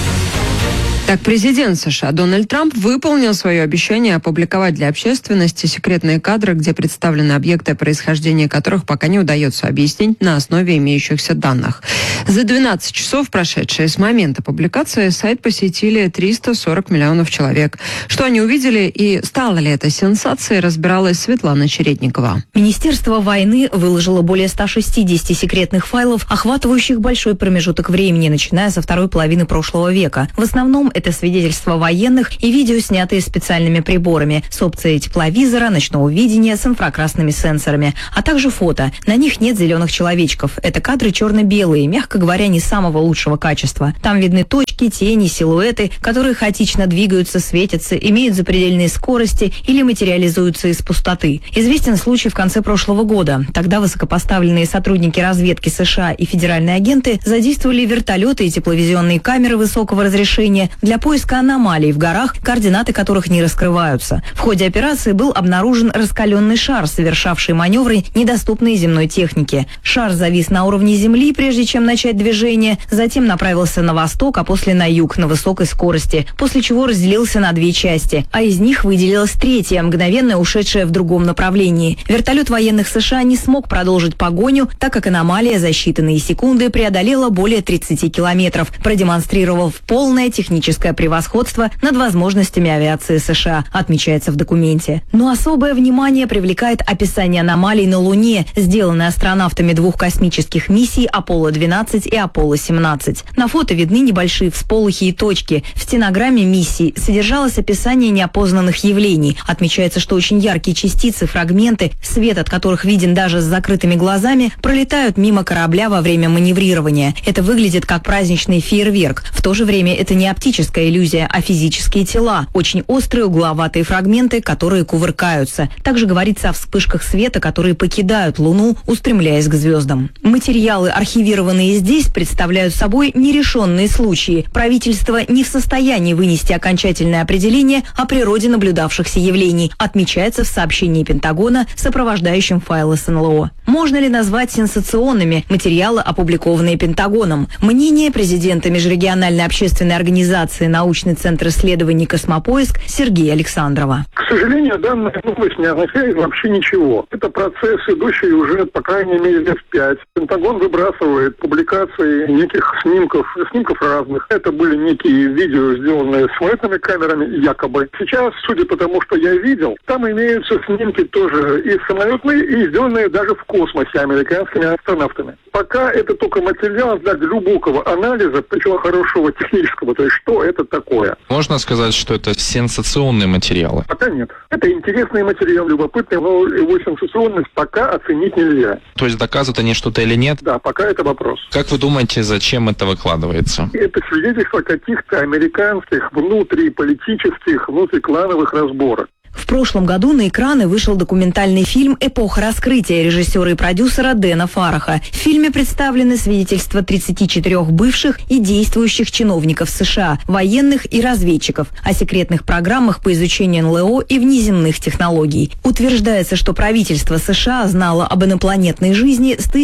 [SPEAKER 1] Так, президент США Дональд Трамп выполнил свое обещание опубликовать для общественности секретные кадры, где представлены объекты, происхождение которых пока не удается объяснить на основе имеющихся данных. За 12 часов, прошедшие с момента публикации, сайт посетили 340 миллионов человек. Что они увидели и стало ли это сенсацией, разбиралась Светлана Чередникова.
[SPEAKER 21] Министерство войны выложило более 160 секретных файлов, охватывающих большой промежуток времени, начиная со второй половины прошлого века. В основном это свидетельства военных и видео, снятые специальными приборами с опцией тепловизора, ночного видения с инфракрасными сенсорами, а также фото. На них нет зеленых человечков. Это кадры черно-белые, мягко говоря, не самого лучшего качества. Там видны точки, тени, силуэты, которые хаотично двигаются, светятся, имеют запредельные скорости или материализуются из пустоты. Известен случай в конце прошлого года. Тогда высокопоставленные сотрудники разведки США и федеральные агенты задействовали вертолеты и тепловизионные камеры высокого разрешения для поиска аномалий в горах, координаты которых не раскрываются. В ходе операции был обнаружен раскаленный шар, совершавший маневры, недоступные земной технике. Шар завис на уровне земли, прежде чем начать движение, затем направился на восток, а после на юг на высокой скорости, после чего разделился на 2 части, а из них выделилась 3-я, мгновенно ушедшая в другом направлении. Вертолет военных США не смог продолжить погоню, так как аномалия за считанные секунды преодолела более 30 километров, продемонстрировав полное техническое превосходство над возможностями авиации США, отмечается в документе. Но особое внимание привлекает описание аномалий на Луне, сделанное астронавтами 2 космических миссий Аполло-12 и Аполло-17. На фото видны небольшие всполохи и точки. В стенограмме миссий содержалось описание неопознанных явлений. Отмечается, что очень яркие частицы, фрагменты, свет от которых виден даже с закрытыми глазами, пролетают мимо корабля во время маневрирования. Это выглядит как праздничный фейерверк. В то же время это не оптическая иллюзия, а физические тела, очень острые угловатые фрагменты, которые кувыркаются. Также говорится о вспышках света, которые покидают Луну, устремляясь к звездам. Материалы, архивированные здесь, представляют собой нерешенные случаи. Правительство не в состоянии вынести окончательное определение о природе наблюдавшихся явлений, отмечается в сообщении Пентагона, сопровождающем файлы с НЛО. Можно ли назвать сенсационными материалы, опубликованные Пентагоном? Мнение президента межрегиональной общественной организации «Научный центр исследований «Космопоиск» Сергея Александрова.
[SPEAKER 14] К сожалению, данная новость не означает вообще ничего. Это процесс, идущий уже, по крайней мере, лет 5. Пентагон выбрасывает публикации неких снимков разных. Это были некие видео, сделанные самолетными камерами, якобы. Сейчас, судя по тому, что я видел, там имеются снимки тоже и самолетные, и сделанные даже в космосе американскими астронавтами. Пока это только материал для глубокого анализа, причем хорошего технического, то есть что это такое.
[SPEAKER 8] Можно сказать, что это сенсационные материалы?
[SPEAKER 14] Пока нет. Это интересный материал, любопытный, но его сенсационность пока оценить нельзя.
[SPEAKER 8] То есть доказывают они что-то или нет?
[SPEAKER 14] Да, пока это вопрос.
[SPEAKER 8] Как вы думаете, зачем это выкладывается?
[SPEAKER 14] Это свидетельство каких-то американских внутриполитических, внутриклановых разборок.
[SPEAKER 21] В прошлом году на экраны вышел документальный фильм «Эпоха раскрытия» режиссера и продюсера Дэна Фараха. В фильме представлены свидетельства 34 бывших и действующих чиновников США, военных и разведчиков, о секретных программах по изучению НЛО и внеземных технологий. Утверждается, что правительство США знало об инопланетной жизни с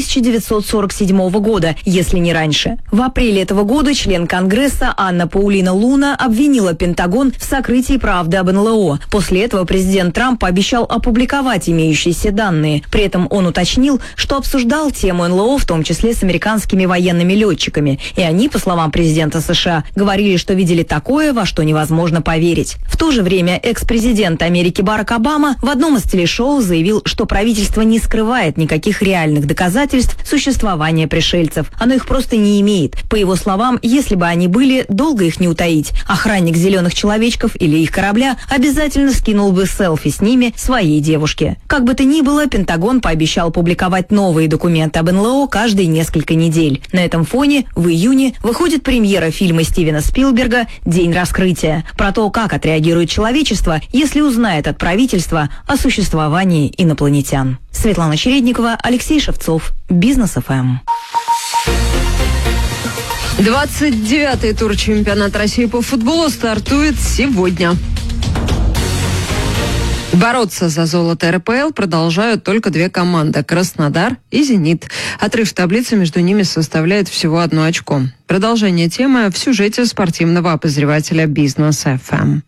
[SPEAKER 21] 1947 года, если не раньше. В апреле этого года член Конгресса Анна Паулина Луна обвинила Пентагон в сокрытии правды об НЛО. После этого этого президент Трамп пообещал опубликовать имеющиеся данные. При этом он уточнил, что обсуждал тему НЛО, в том числе с американскими военными летчиками. И они, по словам президента США, говорили, что видели такое, во что невозможно поверить. В то же время экс-президент Америки Барак Обама в одном из телешоу заявил, что правительство не скрывает никаких реальных доказательств существования пришельцев. Оно их просто не имеет. По его словам, если бы они были, долго их не утаить. Охранник зеленых человечков или их корабля обязательно скинул бы селфи с ними своей девушке. Как бы то ни было, Пентагон пообещал публиковать новые документы об НЛО каждые несколько недель. На этом фоне в июне выходит премьера фильма Стивена Спилберга «День раскрытия». Про то, как отреагирует человечество, если узнает от правительства о существовании инопланетян. Светлана Чередникова, Алексей Шевцов, Бизнес ФМ.
[SPEAKER 1] 29-й тур чемпионата России по футболу стартует сегодня. Бороться за золото РПЛ продолжают только две команды – Краснодар и «Зенит». Отрыв в таблице между ними составляет всего 1 очко. Продолжение темы в сюжете спортивного обозревателя «Бизнес ФМ».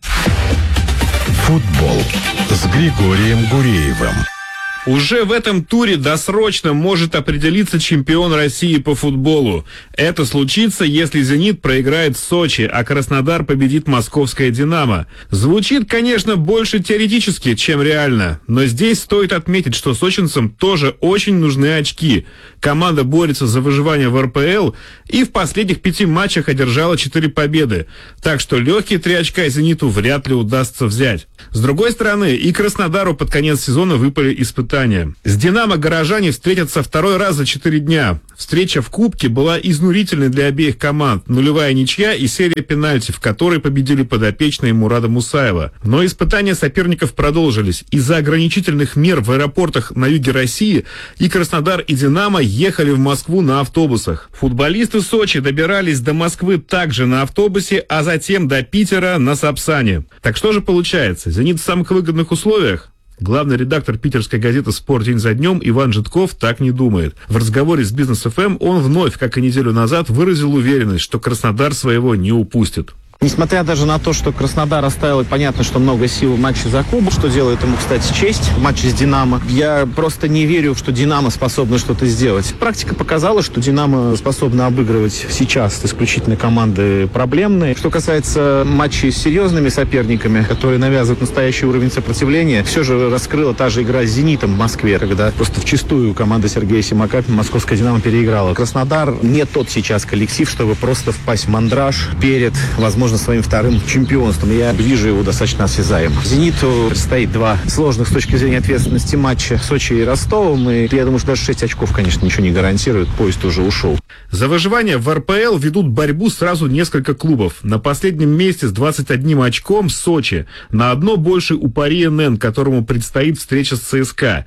[SPEAKER 12] Футбол с Григорием Гуреевым.
[SPEAKER 2] Уже в этом туре досрочно может определиться чемпион России по футболу. Это случится, если «Зенит» проиграет в Сочи, а Краснодар победит московское «Динамо». Звучит, конечно, больше теоретически, чем реально. Но здесь стоит отметить, что сочинцам тоже очень нужны очки. Команда борется за выживание в РПЛ и в последних 5 матчах одержала 4 победы. Так что легкие 3 очка «Зениту» вряд ли удастся взять. С другой стороны, и Краснодару под конец сезона выпали испытания. С «Динамо» горожане встретятся 2-й раз за 4 дня. Встреча в Кубке была изнурительной для обеих команд. 0-я ничья и серия пенальти, в которой победили подопечные Мурада Мусаева. Но испытания соперников продолжились. Из-за ограничительных мер в аэропортах на юге России и Краснодар, и «Динамо» ехали в Москву на автобусах. Футболисты Сочи добирались до Москвы также на автобусе, а затем до Питера на Сапсане. Так что же получается? «Зенит» в самых выгодных условиях? Главный редактор питерской газеты «Спорт» день за днем Иван Житков так не думает. В разговоре с Бизнес ФМ он вновь, как и неделю назад, выразил уверенность, что Краснодар своего не упустит.
[SPEAKER 22] Несмотря даже на то, что Краснодар оставил, понятно, что много сил в матче за Кубок, что делает ему, кстати, честь в матче с «Динамо», я просто не верю, что «Динамо» способна что-то сделать. Практика показала, что «Динамо» способна обыгрывать сейчас исключительно команды проблемные. Что касается матчей с серьезными соперниками, которые навязывают настоящий уровень сопротивления, все же раскрыла та же игра с «Зенитом» в Москве, когда просто вчистую команда Сергея Симака московская «Динамо» переиграла. Краснодар не тот сейчас коллектив, чтобы просто впасть в мандраж перед, возможно, своим 2-м чемпионством. Я вижу его достаточно осязаемо. «Зениту» предстоит 2 сложных с точки зрения ответственности матча с Сочи и Ростовом. И я думаю, что даже 6 очков, конечно, ничего не гарантирует. Поезд уже ушел.
[SPEAKER 2] За выживание в РПЛ ведут борьбу сразу несколько клубов. На последнем месте с 21 очком Сочи. На 1 больше у Пари НН, которому предстоит встреча с ЦСКА.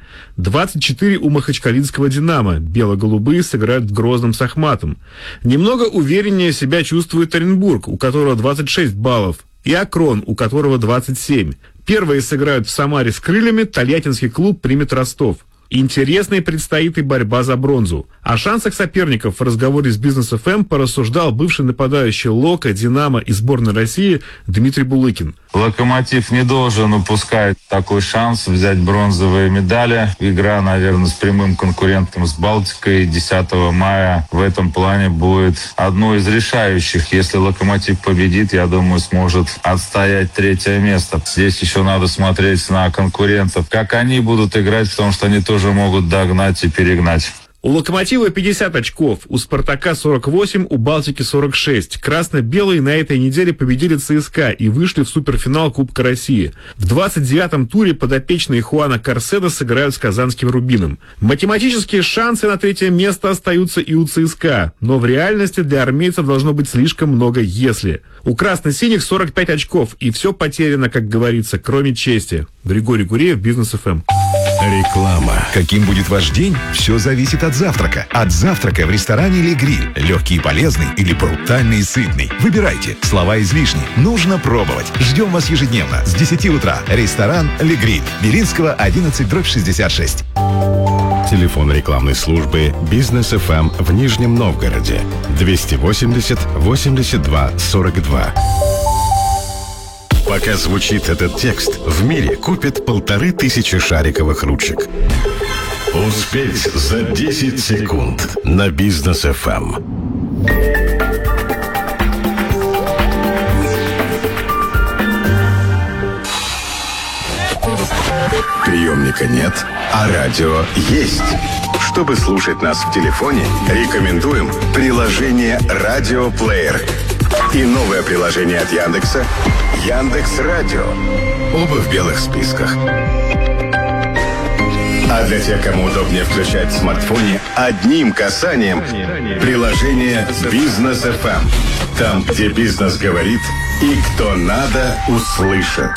[SPEAKER 2] 24 у махачкалинского «Динамо». Бело-голубые сыграют в Грозном с Ахматом. Немного увереннее себя чувствует Оренбург, у которого 26 баллов, и Акрон, у которого 27. Первые сыграют в Самаре с «Крыльями», тольяттинский клуб примет Ростов. Интересной предстоит и борьба за бронзу. О шансах соперников в разговоре с Бизнес ФМ порассуждал бывший нападающий «Лока», «Динамо» и сборной России Дмитрий Булыкин.
[SPEAKER 23] «Локомотив» не должен упускать такой шанс взять бронзовые медали. Игра, наверное, с прямым конкурентом, с Балтикой 10 мая в этом плане будет одной из решающих. Если «Локомотив» победит, я думаю, сможет отстоять 3-е место. Здесь еще надо смотреть на конкурентов, как они будут играть, потому что они тоже могут догнать и перегнать.
[SPEAKER 2] У «Локомотива» 50 очков, у «Спартака» 48, у «Балтики» 46. Красно-белые на этой неделе победили ЦСКА и вышли в суперфинал Кубка России. В 29-м туре подопечные Хуана Карседо сыграют с казанским «Рубином». Математические шансы на 3-е место остаются и у ЦСКА, но в реальности для армейцев должно быть слишком много «если». У красно-синих 45 очков, и все потеряно, как говорится, кроме чести. Григорий Гуреев, Бизнес ФМ.
[SPEAKER 12] Реклама. Каким будет ваш день? Все зависит от завтрака. От завтрака в ресторане «Ле Гриль». Легкий и полезный или брутальный и сытный. Выбирайте. Слова излишни. Нужно пробовать. Ждем вас ежедневно с 10 утра. Ресторан «Ле Гриль». Белинского, 11/66. Телефон рекламной службы «Бизнес ФМ» в Нижнем Новгороде. 280 82 42.
[SPEAKER 9] Пока звучит этот текст, в мире купят 1500 шариковых ручек. Успеть за 10 секунд на Бизнес ФМ. Приемника нет, а радио есть. Чтобы слушать нас в телефоне, рекомендуем приложение «Радиоплеер» и новое приложение от Яндекса «Яндекс.Радио». Оба в белых списках. А для тех, кому удобнее включать в смартфоне одним касанием приложение «Бизнес ФМ». Там, где бизнес говорит и кто надо, услышит.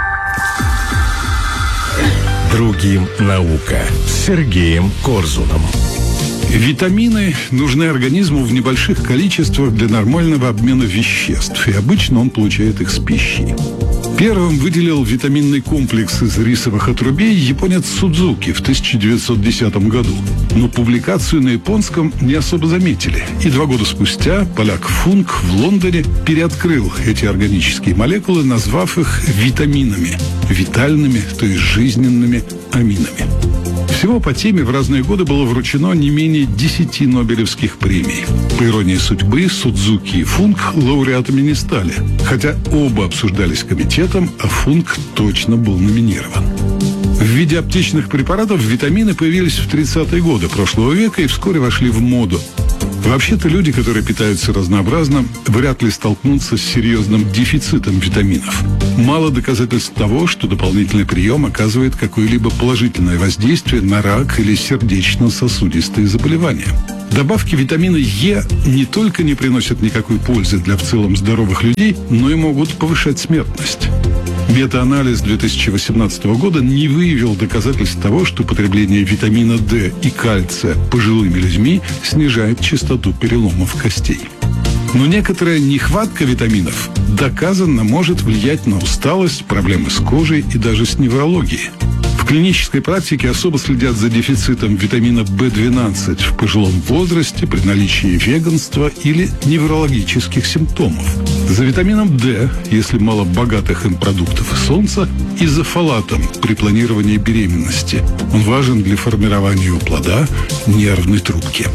[SPEAKER 9] Другим наука с Сергеем Корзуном.
[SPEAKER 3] Витамины нужны организму в небольших количествах для нормального обмена веществ, и обычно он получает их с пищей. Первым выделил витаминный комплекс из рисовых отрубей японец Судзуки в 1910 году. Но публикацию на японском не особо заметили. И 2 года спустя поляк Функ в Лондоне переоткрыл эти органические молекулы, назвав их витаминами. Витальными, то есть жизненными аминами. Всего по теме в разные годы было вручено не менее 10 нобелевских премий. По иронии судьбы, Судзуки и Функ лауреатами не стали. Хотя оба обсуждались комитетом, а Функ точно был номинирован. В виде аптечных препаратов витамины появились в 30-е годы прошлого века и вскоре вошли в моду. Вообще-то люди, которые питаются разнообразно, вряд ли столкнутся с серьезным дефицитом витаминов. Мало доказательств того, что дополнительный прием оказывает какое-либо положительное воздействие на рак или сердечно-сосудистые заболевания. Добавки витамина Е не только не приносят никакой пользы для в целом здоровых людей, но и могут повышать смертность. Метаанализ 2018 года не выявил доказательств того, что потребление витамина D и кальция пожилыми людьми снижает частоту переломов костей. Но некоторая нехватка витаминов доказанно может влиять на усталость, проблемы с кожей и даже с неврологией. В клинической практике особо следят за дефицитом витамина В12 в пожилом возрасте при наличии веганства или неврологических симптомов. За витамином D, если мало богатых им продуктов и солнца, и за фолатом при планировании беременности. Он важен для формирования у плода нервной трубки.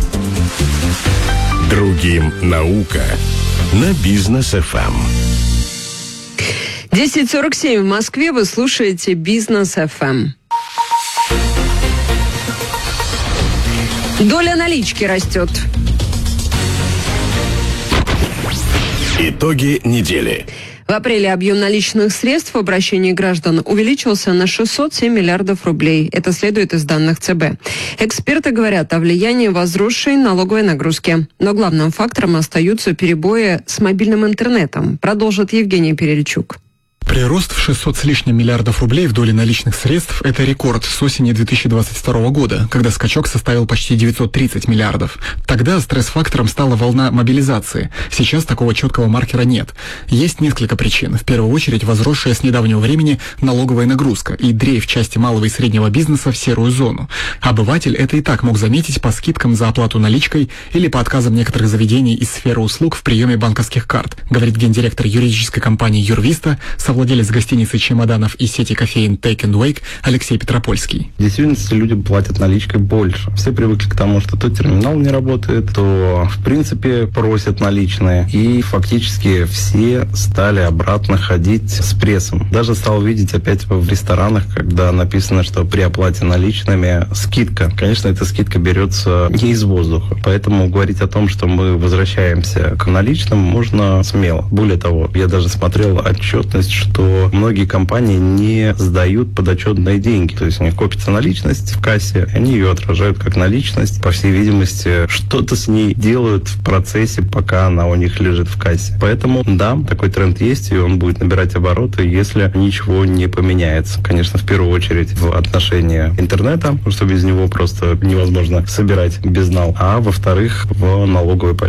[SPEAKER 9] Другим наука на Бизнес ФМ.
[SPEAKER 1] 10:47 в Москве. Вы слушаете Бизнес ФМ. Доля налички растет.
[SPEAKER 9] Итоги недели.
[SPEAKER 1] В апреле объем наличных средств в обращении граждан увеличился на 607 миллиардов рублей. Это следует из данных ЦБ. Эксперты говорят о влиянии возросшей налоговой нагрузки. Но главным фактором остаются перебои с мобильным интернетом. Продолжит Евгений Перельчук.
[SPEAKER 5] Прирост в 600 с лишним миллиардов рублей в доле наличных средств – это рекорд с осени 2022 года, когда скачок составил почти 930 миллиардов. Тогда стресс-фактором стала волна мобилизации. Сейчас такого четкого маркера нет. Есть несколько причин. В первую очередь, возросшая с недавнего времени налоговая нагрузка и дрейф части малого и среднего бизнеса в серую зону. Обыватель это и так мог заметить по скидкам за оплату наличкой или по отказам некоторых заведений из сферы услуг в приеме банковских карт, говорит гендиректор юридической компании «Юрвиста», совладелец гостиницы «Чемоданов» и сети кофеин Take and Wake Алексей Петропольский.
[SPEAKER 6] В действительности люди платят наличкой больше. Все привыкли к тому, что то терминал не работает, то в принципе просят наличные. И фактически все стали обратно ходить с прессом. Даже стал видеть опять в ресторанах, когда написано, что при оплате наличными скидка. Конечно, эта скидка берется не из воздуха. Поэтому говорить о том, что мы возвращаемся к наличным, можно смело. Более того, я даже смотрел отчетность, что многие компании не сдают подотчетные деньги. То есть у них копится наличность в кассе, они ее отражают как наличность. По всей видимости, что-то с ней делают в процессе, пока она у них лежит в кассе. Поэтому, да, такой тренд есть, и он будет набирать обороты, если ничего не поменяется. Конечно, в первую очередь в отношении интернета, потому что без него просто невозможно собирать безнал. А во-вторых, в налоговой политике.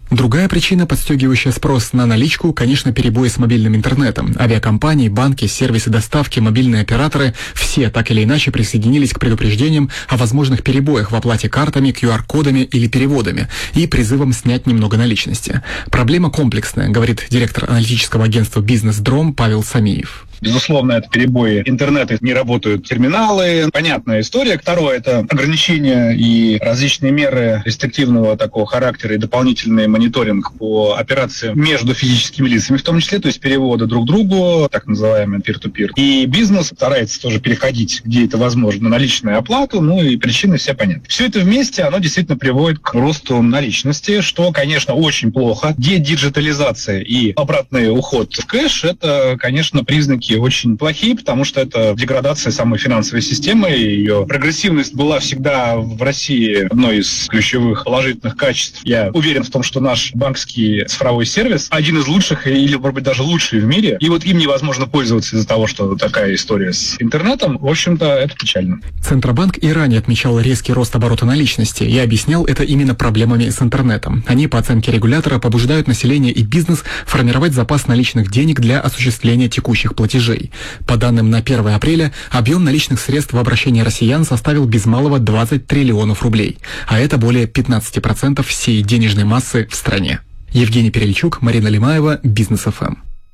[SPEAKER 5] Другая причина, подстегивающая спрос на наличку, конечно, перебои с мобильным интернетом. Авиакомпании, банки, сервисы доставки, мобильные операторы – все так или иначе присоединились к предупреждениям о возможных перебоях в оплате картами, QR-кодами или переводами и призывам снять немного наличности. Проблема комплексная, говорит директор аналитического агентства «Бизнес-Дром» Павел Самиев.
[SPEAKER 4] Безусловно, это перебои интернета, не работают терминалы. Понятная история. Второе – это ограничения и различные меры рестриктивного такого характера и дополнительный мониторинг по операциям между физическими лицами, в том числе, то есть переводы друг другу, так называемый peer-to-peer. И бизнес старается тоже переходить, где это возможно, на наличную оплату, и причины все понятны. Все это вместе, оно действительно приводит к росту наличности, что, конечно, очень плохо. Дедиджитализация и обратный уход в кэш – это, конечно, признаки очень плохие, потому что это деградация самой финансовой системы. Ее прогрессивность была всегда в России одной из ключевых положительных качеств. Я уверен в том, что наш банковский цифровой сервис один из лучших или, может быть, даже лучший в мире. И вот им невозможно пользоваться из-за того, что такая история с интернетом. В общем-то, это печально.
[SPEAKER 5] Центробанк и ранее отмечал резкий рост оборота наличности и объяснял это именно проблемами с интернетом. Они, по оценке регулятора, побуждают население и бизнес формировать запас наличных денег для осуществления текущих платежей. По данным на 1 апреля, объем наличных средств в обращении россиян составил без малого 20 триллионов рублей, а это более 15% всей денежной массы в стране. Евгений Перельчук, Марина Лимаева, Бизнес-ФМ.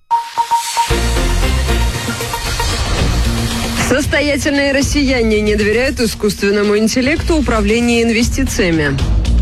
[SPEAKER 1] Состоятельные россияне не доверяют искусственному интеллекту управления инвестициями.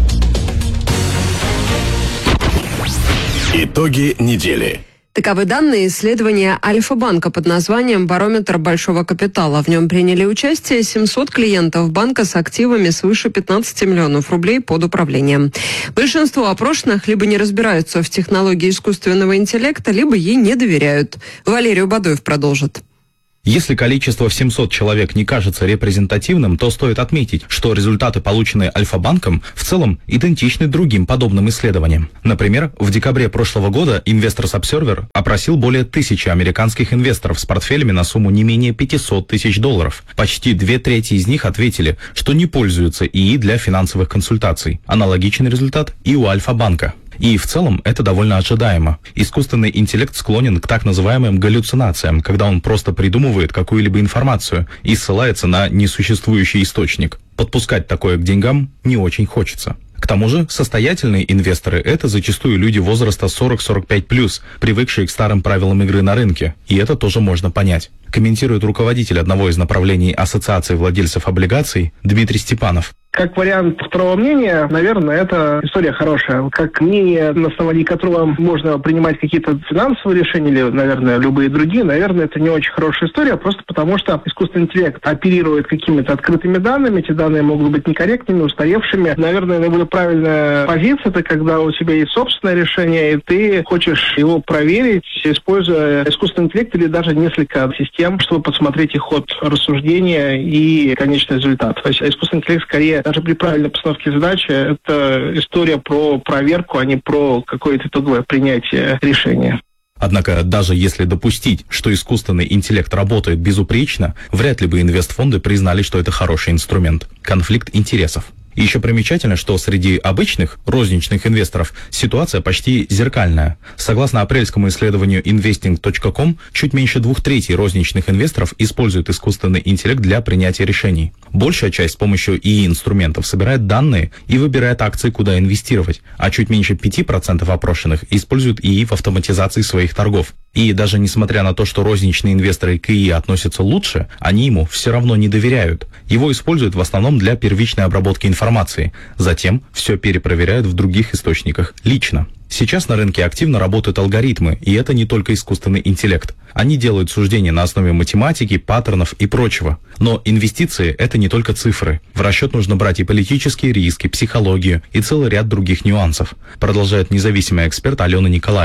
[SPEAKER 7] Итоги недели.
[SPEAKER 1] Таковы данные исследования Альфа-банка под названием «Барометр большого капитала». В нем приняли участие 700 клиентов банка с активами свыше 15 миллионов рублей под управлением. Большинство опрошенных либо не разбираются в технологии искусственного интеллекта, либо ей не доверяют. Валерий Бадоев продолжит.
[SPEAKER 10] Если количество в 700 человек не кажется репрезентативным, то стоит отметить, что результаты, полученные Альфа-банком, в целом идентичны другим подобным исследованиям. Например, в декабре прошлого года Investors Observer опросил более 1000 американских инвесторов с портфелями на сумму не менее $500 тысяч. Почти 2/3 из них ответили, что не пользуются ИИ для финансовых консультаций. Аналогичный результат и у Альфа-банка. И в целом это довольно ожидаемо. Искусственный интеллект склонен к так называемым галлюцинациям, когда он просто придумывает какую-либо информацию и ссылается на несуществующий источник. Подпускать такое к деньгам не очень хочется. К тому же состоятельные инвесторы – это зачастую люди возраста 40-45+, привыкшие к старым правилам игры на рынке. И это тоже можно понять. Комментирует руководитель одного из направлений Ассоциации владельцев облигаций Дмитрий Степанов.
[SPEAKER 24] Как вариант второго мнения, наверное, это история хорошая. Как мнение, на основании которого можно принимать какие-то финансовые решения или, наверное, любые другие, наверное, это не очень хорошая история, просто потому что искусственный интеллект оперирует какими-то открытыми данными, эти данные могут быть некорректными, устаревшими. Наверное, наиболее правильная позиция – это когда у тебя есть собственное решение, и ты хочешь его проверить, используя искусственный интеллект или даже несколько систем, чтобы посмотреть их ход рассуждения и конечный результат. То есть искусственный интеллект скорее даже при правильной постановке задачи, это история про проверку, а не про какое-то итоговое принятие решения.
[SPEAKER 10] Однако, даже если допустить, что искусственный интеллект работает безупречно, вряд ли бы инвестфонды признали, что это хороший инструмент. Конфликт интересов. И еще примечательно, что среди обычных розничных инвесторов ситуация почти зеркальная. Согласно апрельскому исследованию investing.com, чуть меньше 2/3 розничных инвесторов используют искусственный интеллект для принятия решений. Большая часть с помощью ИИ-инструментов собирает данные и выбирает акции, куда инвестировать, а чуть меньше 5% опрошенных используют ИИ в автоматизации своих торгов. И даже несмотря на то, что розничные инвесторы к ИИ относятся лучше, они ему все равно не доверяют. Его используют в основном для первичной обработки информации. Затем все перепроверяют в других источниках лично. Сейчас на рынке активно работают алгоритмы, и это не только искусственный интеллект. Они делают суждения на основе математики, паттернов и прочего. Но инвестиции – это не только цифры. В расчет нужно брать и политические риски, психологию и целый ряд других нюансов, продолжает независимый эксперт Алена Николаева.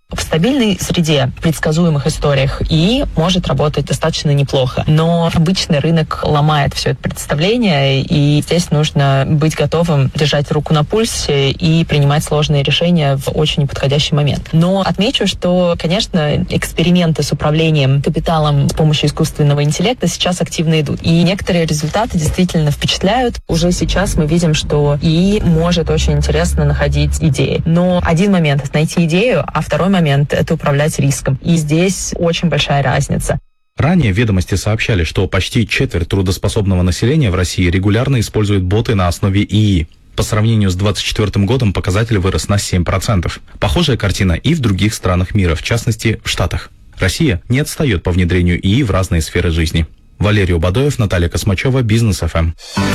[SPEAKER 7] В стабильной среде, в предсказуемых историях ИИ может работать достаточно неплохо. Но обычный рынок ломает все это представление, и здесь нужно быть готовым держать руку на пульсе и принимать сложные решения в очень неподходящий момент. Но отмечу, что, конечно, эксперименты с управлением капиталом с помощью искусственного интеллекта сейчас активно идут. И некоторые результаты действительно впечатляют. Уже сейчас мы видим, что ИИ может очень интересно находить идеи. Но один момент — это найти идею, а второй момент — это управлять риском. И здесь очень большая разница.
[SPEAKER 10] Ранее «Ведомости» сообщали, что почти четверть трудоспособного населения в России регулярно используют боты на основе ИИ. По сравнению с 2024 годом показатель вырос на 7%. Похожая картина и в других странах мира, в частности, в Штатах. Россия не отстает по внедрению ИИ в разные сферы жизни. Валерий Убадоев, Наталья Космачева, Бизнес ФМ.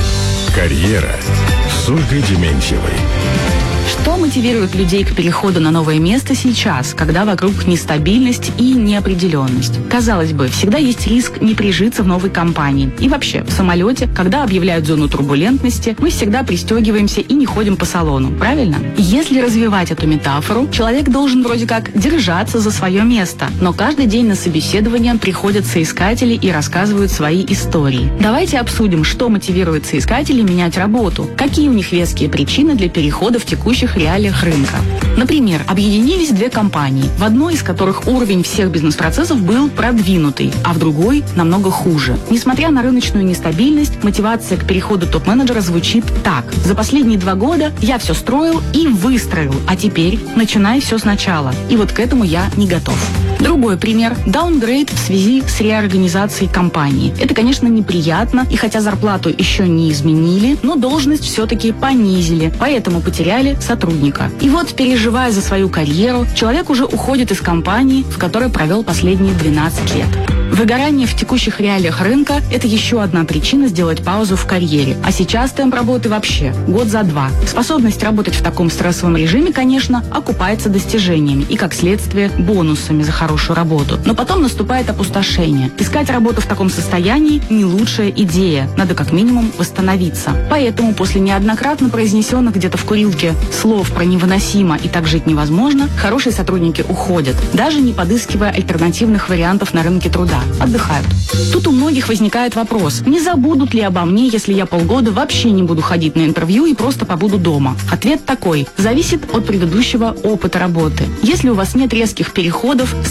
[SPEAKER 12] Карьера с Ольгой Дементьевой.
[SPEAKER 11] Что мотивирует людей к переходу на новое место сейчас, когда вокруг нестабильность и неопределенность? Казалось бы, всегда есть риск не прижиться в новой компании. И вообще, в самолете, когда объявляют зону турбулентности, мы всегда пристегиваемся и не ходим по салону, правильно? Если развивать эту метафору, человек должен вроде как держаться за свое место, но каждый день на сообщение приходят соискатели и рассказывают свои истории. Давайте обсудим, что мотивирует соискателей менять работу, какие у них веские причины для перехода в текущих реалиях рынка. Например, объединились две компании, в одной из которых уровень всех бизнес-процессов был продвинутый, а в другой намного хуже. Несмотря на рыночную нестабильность, мотивация к переходу топ-менеджера звучит так: за последние 2 года я все строил и выстроил, а теперь начинай все сначала. И вот к этому я не готов. Другой пример – даунгрейд в связи с реорганизацией компании. Это, конечно, неприятно, и хотя зарплату еще не изменили, но должность все-таки понизили, поэтому потеряли сотрудника. И вот, переживая за свою карьеру, человек уже уходит из компании, в которой провел последние 12 лет. Выгорание в текущих реалиях рынка – это еще одна причина сделать паузу в карьере. А сейчас темп работы вообще год за 2. Способность работать в таком стрессовом режиме, конечно, окупается достижениями и, как следствие, бонусами за хорошую работу. Но потом наступает опустошение. Искать работу в таком состоянии – не лучшая идея. Надо как минимум восстановиться. Поэтому после неоднократно произнесенных где-то в курилке слов про невыносимо и так жить невозможно, хорошие сотрудники уходят, даже не подыскивая альтернативных вариантов на рынке труда. Отдыхают. Тут у многих возникает вопрос: не забудут ли обо мне, если я полгода вообще не буду ходить на интервью и просто побуду дома? Ответ такой: зависит от предыдущего опыта работы. Если у вас нет резких переходов,